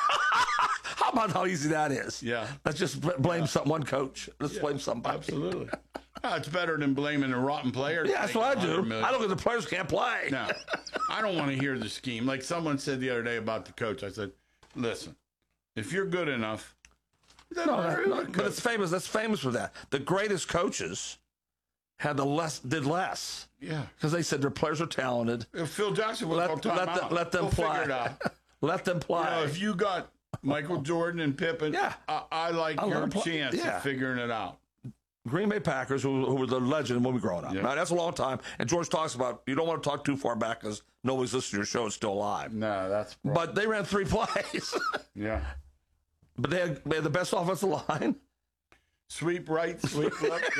How about how easy that is? Yeah. Let's just bl- blame some one coach. Let's blame somebody. Absolutely. Uh, it's better than blaming a rotten player. Yeah, that's what I do. Million. I don't think the players can't play. No, I don't want to hear the scheme. Like someone said the other day about the coach. I said, listen, if you're good enough, it doesn't No, matter that- who no, the but coach- it's famous. That's famous for that. The greatest coaches had the less did less. Yeah. Because they said their players are talented. If Phil Jackson would Let, call time let, out, them, let them we'll play. figure it out. Let them play. You know, if you got Michael Jordan and Pippen, Yeah. I, I like I let your them play. chance Yeah. of figuring it out. Green Bay Packers, who, who were the legend when we were growing up. Yeah. Now, that's a long time. And George talks about you don't want to talk too far back because nobody's listening to your show. It's still alive. No, that's But they ran three plays. yeah. But they had, they had the best offensive line. Sweep right, sweep left.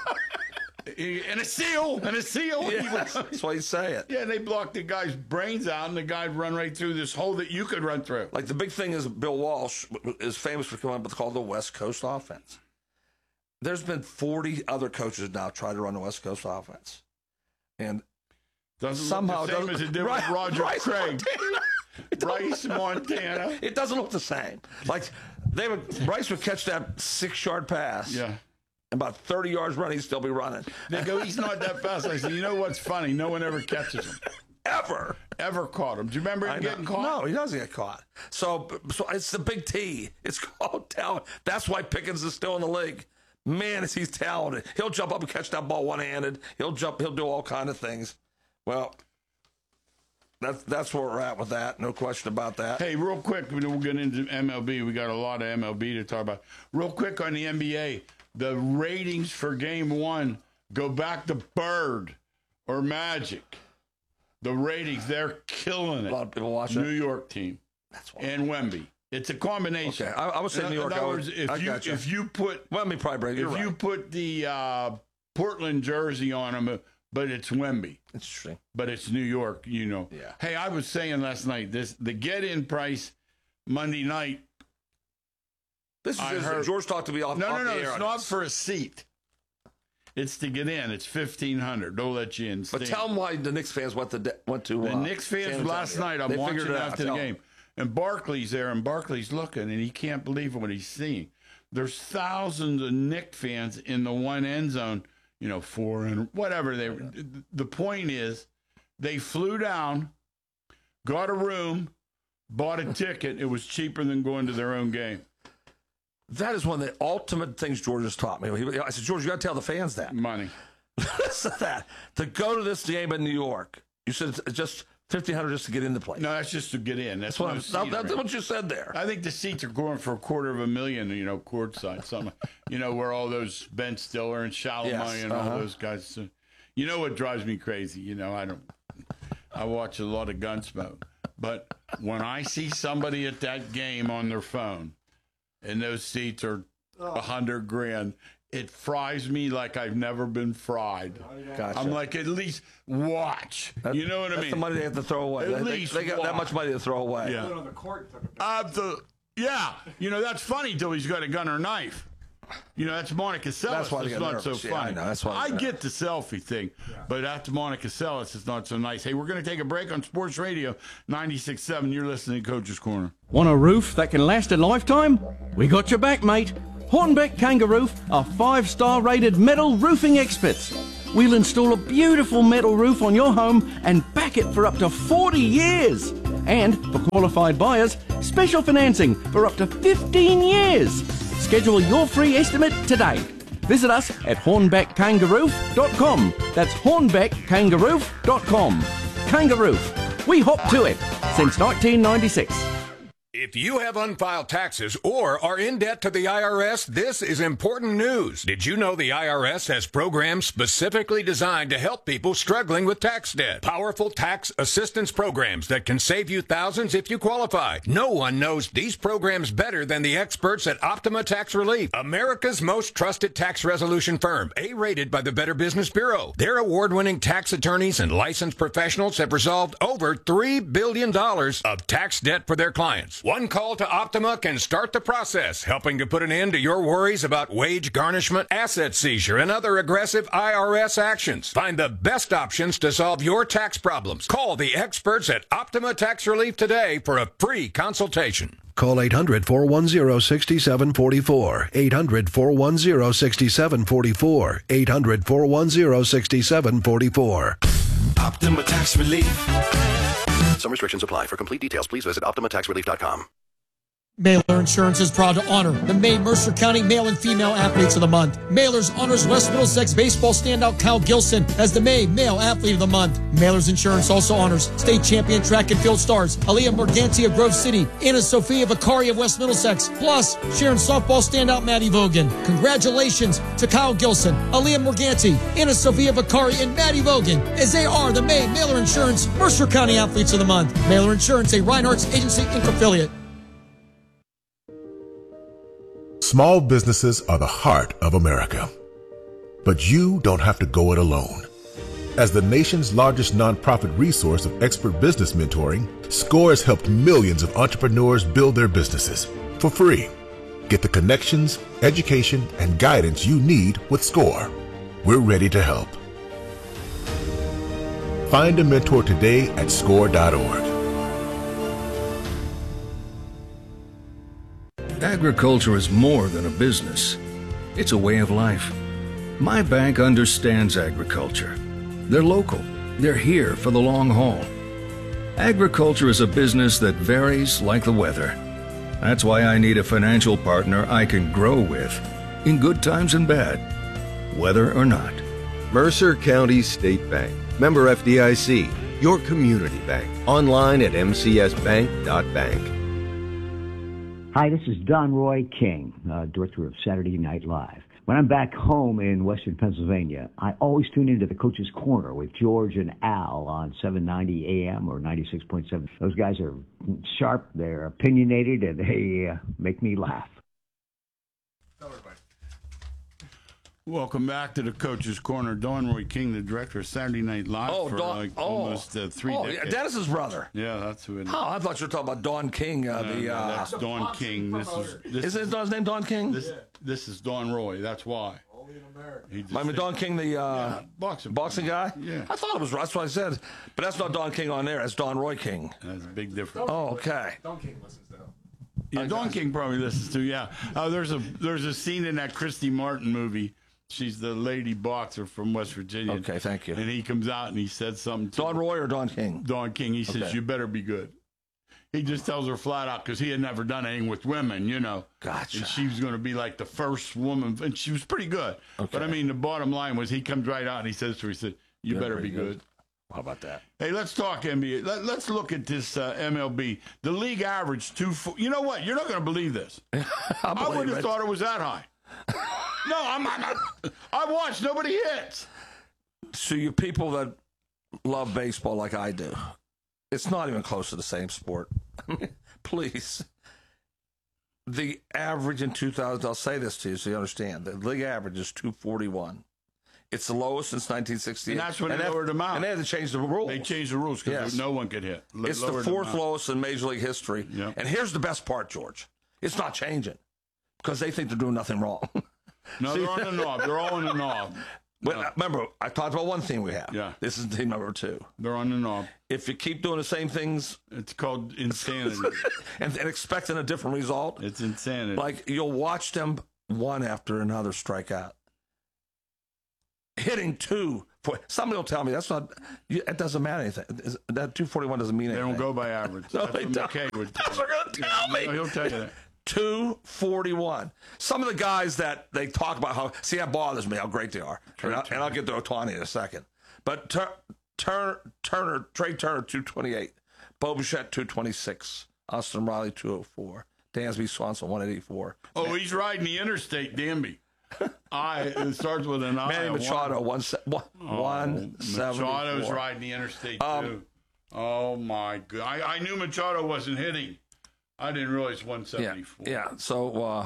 yeah. And a seal, and a seal. Yeah, that's why you say it. Yeah, they blocked the guy's brains out, and the guy'd run right through this hole that you could run through. Like the big thing is Bill Walsh is famous for coming up with what's called the West Coast offense. There's been forty other coaches now try to run the West Coast offense, and Doesn't somehow look the same doesn't- as it did Right, with Roger Bryce Craig. Montana. Bryce Montana. It doesn't look the same. Like they would, Bryce would catch that six-yard pass. Yeah. About thirty yards running, he'd still be running. They go, he's not that fast. I said, you know what's funny? No one ever catches him. Ever. Ever caught him. Do you remember him I know. getting caught? No, he doesn't get caught. So, so it's the big T. It's called talent. That's why Pickens is still in the league. Man, is he's talented. He'll jump up and catch that ball one-handed. He'll jump. He'll do all kind of things. Well, that's that's where we're at with that. No question about that. Hey, real quick, we'll get into M L B. We got a lot of M L B to talk about. Real quick on the N B A, the ratings for Game One go back to Bird or Magic. The ratings, they're killing it. A lot of people watch New it. York team That's why. and Wemby. It's a combination. Okay, I, I would say in, New York. In other I would- words, if I you gotcha. if you put Well, let me probably break. if You're you right. put the uh, Portland jersey on them, but it's Wemby. Interesting. But it's New York, you know. Yeah. Hey, I was saying last night this the get-in price Monday night. This is I interesting. heard- George talked to me off. No, off no, no. the air It's on not this. for a seat. It's to get in. It's fifteen hundred. They'll let you in. But stand. tell them why the Knicks fans went to went to the uh, Knicks San fans Antonio. last night. I'm They watching figured it out. after the Tell game, and Barkley's there, and Barkley's looking, and he can't believe what he's seeing. There's thousands of Knicks fans in the one end zone. You know, four and whatever they. The point is, they flew down, got a room, bought a ticket. It was cheaper than going to their own game. That is one of the ultimate things George has taught me. He- I said, George, you got to tell the fans that. Money. Listen to that. To go to this game in New York, you said it's just fifteen hundred just to get in the place. No, that's just to get in. That's, That's what, no I'm, seat that, that's arrangement. what you said there. I think the seats are going for a quarter of a million, you know, courtside, something. You know, where all those Ben Stiller and Shalimar Yes, and uh-huh. all those guys. You know what drives me crazy? You know, I don't. I watch a lot of Gunsmoke, but when I see somebody at that game on their phone, and those seats are a hundred grand, it fries me like I've never been fried. Gotcha. I'm like, at least watch. That, you know what I that's mean? the money they have to throw away. At they, least they, they got watch. that much money to throw away. Yeah. Put it on the court. Absolutely. Yeah. You know, that's funny till he's got a gun or a knife. You know, that's Monica Seles. That's why they it's get not so nervous. Yeah, funny. I know, that's why I they're- get the selfie thing, yeah. but after Monica Seles, it's not so nice. Hey, we're going to take a break on Sports Radio ninety-six point seven. You're listening to Coach's Corner. Want a roof that can last a lifetime? We got your back, mate. Hornbeck Kangaroo are five-star rated metal roofing experts. We'll install a beautiful metal roof on your home and back it for up to forty years. And for qualified buyers, special financing for up to fifteen years. Schedule your free estimate today. Visit us at hornbeck kangaroo dot com. That's hornbeck kangaroo dot com. Kangaroo. We hop to it since nineteen ninety-six. If you have unfiled taxes or are in debt to the I R S, this is important news. Did you know the I R S has programs specifically designed to help people struggling with tax debt? Powerful tax assistance programs that can save you thousands if you qualify. No one knows these programs better than the experts at Optima Tax Relief, America's most trusted tax resolution firm, A-rated by the Better Business Bureau. Their award-winning tax attorneys and licensed professionals have resolved over three billion dollars of tax debt for their clients. One call to Optima can start the process, helping to put an end to your worries about wage garnishment, asset seizure, and other aggressive I R S actions. Find the best options to solve your tax problems. Call the experts at Optima Tax Relief today for a free consultation. Call eight hundred, four one zero, six seven four four. eight hundred, four one zero, six seven four four. eight hundred, four one zero, six seven four four. Optima Tax Relief. Some restrictions apply. For complete details, please visit optima tax relief dot com. Mailer Insurance is proud to honor the May Mercer County Male and Female Athletes of the Month. Mailers honors West Middlesex baseball standout Kyle Gilson as the May Male Athlete of the Month. Mailers Insurance also honors state champion track and field stars Aaliyah Morganti of Grove City, Anna Sophia Vicari of West Middlesex, plus Sharon softball standout Maddie Vogan. Congratulations to Kyle Gilson, Aaliyah Morganti, Anna Sophia Vicari, and Maddie Vogan as they are the May Mailer Insurance Mercer County Athletes of the Month. Mailer Insurance, a Reinhardt's Agency Incorporated affiliate. Small businesses are the heart of America. But you don't have to go it alone. As the nation's largest nonprofit resource of expert business mentoring, SCORE has helped millions of entrepreneurs build their businesses for free. Get the connections, education, and guidance you need with SCORE. We're ready to help. Find a mentor today at score dot org. Agriculture is more than a business. It's a way of life. My bank understands agriculture. They're local. They're here for the long haul. Agriculture is a business that varies like the weather. That's why I need a financial partner I can grow with, in good times and bad, weather or not. Mercer County State Bank. Member F D I C. Your community bank. Online at m c s bank dot bank. Hi, this is Don Roy King, uh, director of Saturday Night Live. When I'm back home in western Pennsylvania, I always tune into the Coach's Corner with George and Al on seven ninety A M or ninety-six point seven. Those guys are sharp, they're opinionated, and they uh, make me laugh. Welcome back to the Coach's Corner. Don Roy King, the director of Saturday Night Live Oh, for Don, like oh, almost uh, three oh, decades. yeah, Dennis's brother. Yeah, that's who it is. Oh, I thought you were talking about Don King. Uh, No, the no, uh, that's Don King. This is this Isn't his Don's name Don King? This, this is Don Roy. That's why. Only in America. He just I mean, Don King, the uh, yeah, boxing boxing guy? Yeah. I thought it was, that's what I said. But that's not Don King on there. That's Don Roy King. That's a big difference. Oh, okay. Don King listens though. Yeah, Don King probably listens to. Yeah. Uh, there's a there's a scene in that Christy Martin movie. She's the lady boxer from West Virginia. Okay, thank you. And he comes out and he said something to Don Roy or Don King? Don King. He says, Okay. "You better be good." He just tells her flat out because he had never done anything with women, you know. Gotcha. And she was going to be like the first woman, and she was pretty good. Okay. But I mean, the bottom line was he comes right out and he says to her, he said, "You Yeah, better pretty be good. good." How about that? Hey, let's talk N B A. Let, let's look at this uh, M L B. The league average two. Fo- you know what? You're not going to believe this. I, I wouldn't have it. thought it was that high. No, I'm not. I watched. Nobody hits. So you people that love baseball like I do, it's not even close to the same sport. I mean, please. the average in two thousand, I'll say this to you so you understand. The league average is two forty-one. It's the lowest since nineteen sixty-eight. And that's when and they that, lowered them out. And they had to change the rules. They changed the rules because Yes. no one could hit. L- It's the lowered them fourth out. lowest in Major League history. Yep. And here's the best part, George. It's not changing because they think they're doing nothing wrong. No, See? they're on the knob. They're all on the knob. But uh, remember, I talked about one thing we have. Yeah. This is team number two. They're on the knob. If you keep doing the same things, it's called insanity. and, and expecting a different result, it's insanity. Like you'll watch them one after another strike out. Hitting two. For, somebody will tell me that's not. You, it doesn't matter anything. Is- That two forty-one doesn't mean They anything. don't go by average. No, That's they what don't. McKay would That's what they're going to tell me. No, he'll tell you that. two forty-one. Some of the guys that they talk about how, see, that bothers me, how great they are. And I'll, and I'll get to Otani in a second. But Tur- Tur- Turner, Trey Turner, two twenty-eight. Bo Bichette, two twenty-six. Austin Riley, two oh four. Dansby Swanson, one eighty-four. Oh, he's riding the interstate, Danby. I. It starts with an I. Manny Machado, one, se- one, Oh, one Machado's seventy-four. riding the interstate, Um, too. Oh, my God. I, I knew Machado wasn't hitting. I didn't realize one seventy-four. Yeah, so uh,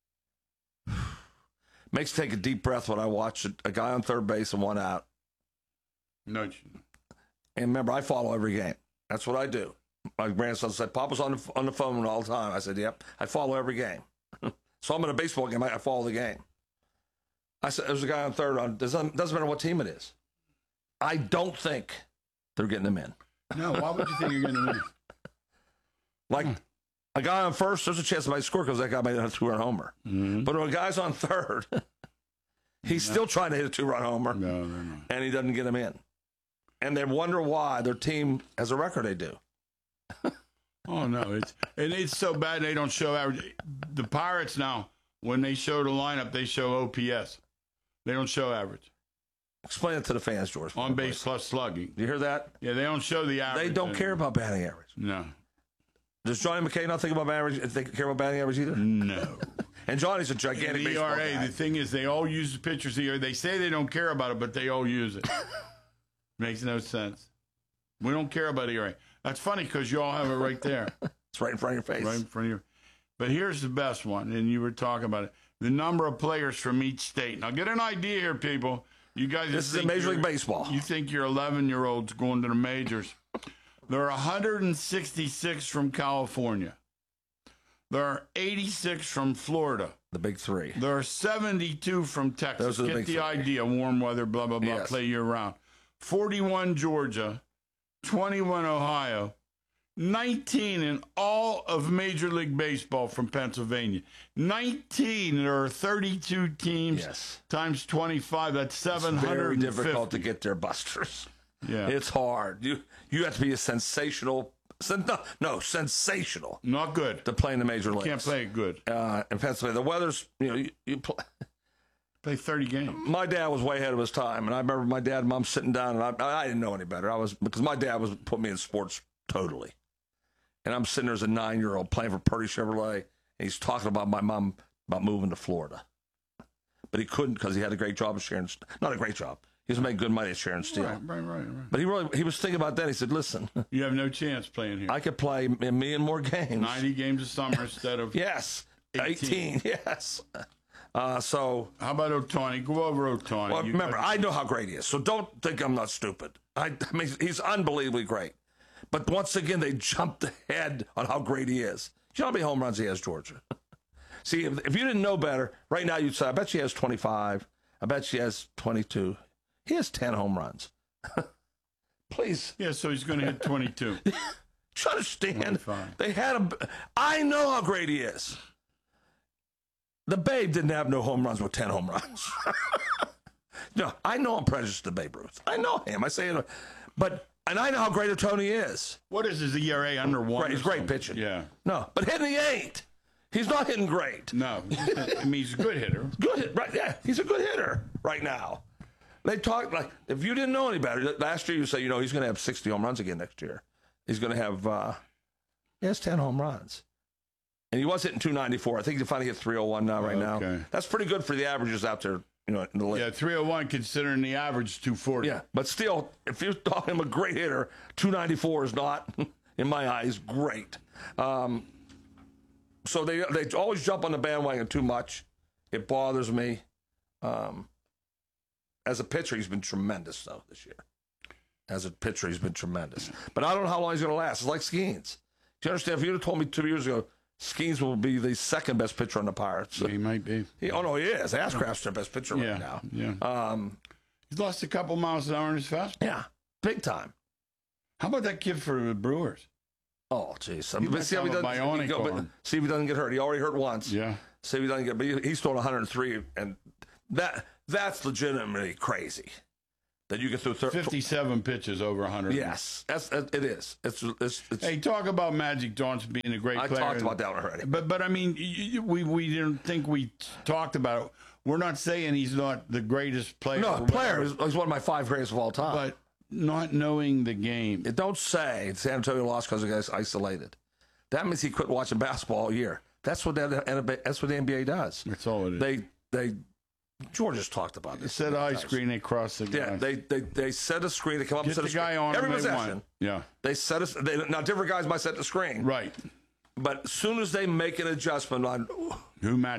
makes take a deep breath when I watch a, a guy on third base and one out. No. And remember, I follow every game. That's what I do. My grandson said, Papa's on the, on the phone all the time. I said, yep, I follow every game. So I'm in a baseball game, I, I follow the game. I said, there's a guy on third. On doesn't, doesn't matter what team it is. I don't think they're getting him in. No, why would you think you're getting him in? Like, a guy on first, there's a chance he might score because that guy made a two-run homer. Mm-hmm. But when a guy's on third, he's still trying to hit a two-run homer, no, no, no. and he doesn't get him in. And they wonder why their team has a record they do. Oh, no. It's and it's so bad they don't show average. The Pirates now, when they show the lineup, they show O P S. They don't show average. Explain it to the fans, George. On base plus slugging. You hear that? Yeah, they don't show the average. They don't care about batting average. No. Does Johnny McKay not think about average? Think care about batting average either? No. And Johnny's a gigantic The E baseball R A, guy. the thing is, they all use the pitchers E R A. They say they don't care about it, but they all use it. Makes no sense. We don't care about E R A. That's funny because you all have it right there. It's right in front of your face. Right in front of you. But here's the best one, and you were talking about it. The number of players from each state. Now, get an idea here, people. You guys. This is think in Major you're- League Baseball. You think your eleven-year-olds going to the majors. There are one hundred sixty-six from California. There are eighty-six from Florida. The big three. There are seventy-two from Texas. Those are the Get big the three. idea. Warm weather, blah, blah, blah, Yes. play year-round. forty-one Georgia, twenty-one Ohio, nineteen in all of Major League Baseball from Pennsylvania. nineteen, there are thirty-two teams Yes. times twenty-five. That's seven It's very hundred fifty. difficult to get their busters. Yeah. It's hard. You you have to be a sensational, sen- no, no, sensational Not good. to play in the major leagues. Can't play it good. Uh, in Pennsylvania, the weather's, you know, you, you play. Play thirty games. My dad was way ahead of his time, and I remember my dad and mom sitting down, and I, I didn't know any better. I was because my dad was put me in sports totally, and I'm sitting there as a nine-year-old playing for Purdy Chevrolet, and he's talking about my mom about moving to Florida, but he couldn't because he had a great job at Sharon. Not a great job. He was making good money at Sharon Steel. Right, right, right, right. But he really he was thinking about that. He said, "Listen, You have no chance playing here. I could play a million more games. ninety games a summer instead of Yes, eighteen. eighteen. Yes. Uh, so How about Otani? Go over Otani. Well, You remember, guys- I know how great he is, so don't think I'm not stupid. I, I mean, he's unbelievably great. But once again, they jumped ahead on how great he is. You know how many home runs he has, Georgia? See, if, if you didn't know better, right now you'd say, I bet she has twenty-five. I bet she has twenty-two. He has ten home runs. Please. Yeah, so he's going to hit twenty-two. Do you understand? twenty-five. They had him. I know how great he is. The Babe didn't have no home runs with ten home runs. No, I know I'm prejudiced to Babe Ruth. I know him. I say it. But, and I know how great a Tony is. What is his E R A under one? Right, he's or great something? pitching. Yeah. No, but hitting he ain't. He's not hitting great. No. I mean, he's a good hitter. Good hit, right? Yeah, he's a good hitter right now. They talk like, if you didn't know any better, last year you say, you know, he's going to have sixty home runs again next year. He's going to have, uh, he has ten home runs. And he was hitting two ninety-four. I think he finally hit three oh one now, right Okay. now. That's pretty good for the averages out there, you know, in the league. Yeah, three oh one considering the average two forty. Yeah, but still, if you thought him a great hitter, two ninety-four is not, in my eyes, great. Um, so they they always jump on the bandwagon too much. It bothers me. Um, as a pitcher, he's been tremendous though this year. As a pitcher, he's been tremendous. But I don't know how long he's going to last. It's like Skeens. Do you understand? If you'd have told me two years ago, Skeens will be the second best pitcher on the Pirates. He might be. He, oh, no, he is. Ashcraft's their best pitcher yeah, right now. Yeah. Um, He's lost a couple miles an hour in his fastball. Yeah, big time. How about that kid for the Brewers? Oh, jeez. He But see, how he must doesn't, have a bionic he go- but arm. see if he doesn't get hurt. He already hurt once. Yeah. See if he doesn't get. But he, he's throwing one hundred three, and that that's legitimately crazy. That you can throw thir- fifty-seven pitches over one hundred. Yes, that's it is. It's it's. it's Hey, talk about Magic Johnson being a great I player. talked about that one already. But but I mean, you, you- we we didn't think we talked about it. We're not saying he's not the greatest player. No, or player whatever, is he's one of my five greatest of all time. but not knowing the game. It don't say San Antonio lost because the guy's isolated. That means he quit watching basketball all year. That's what that that's what the N B A does. That's all it is. They they George just talked about They this. set a high screen, they cross the guy. Yeah, they they they set a screen. They come up Get and set the a screen. guy on Every him, they possession. want. Yeah. They set us. They, now different guys might set the screen. Right. But as soon as they make an adjustment on Who match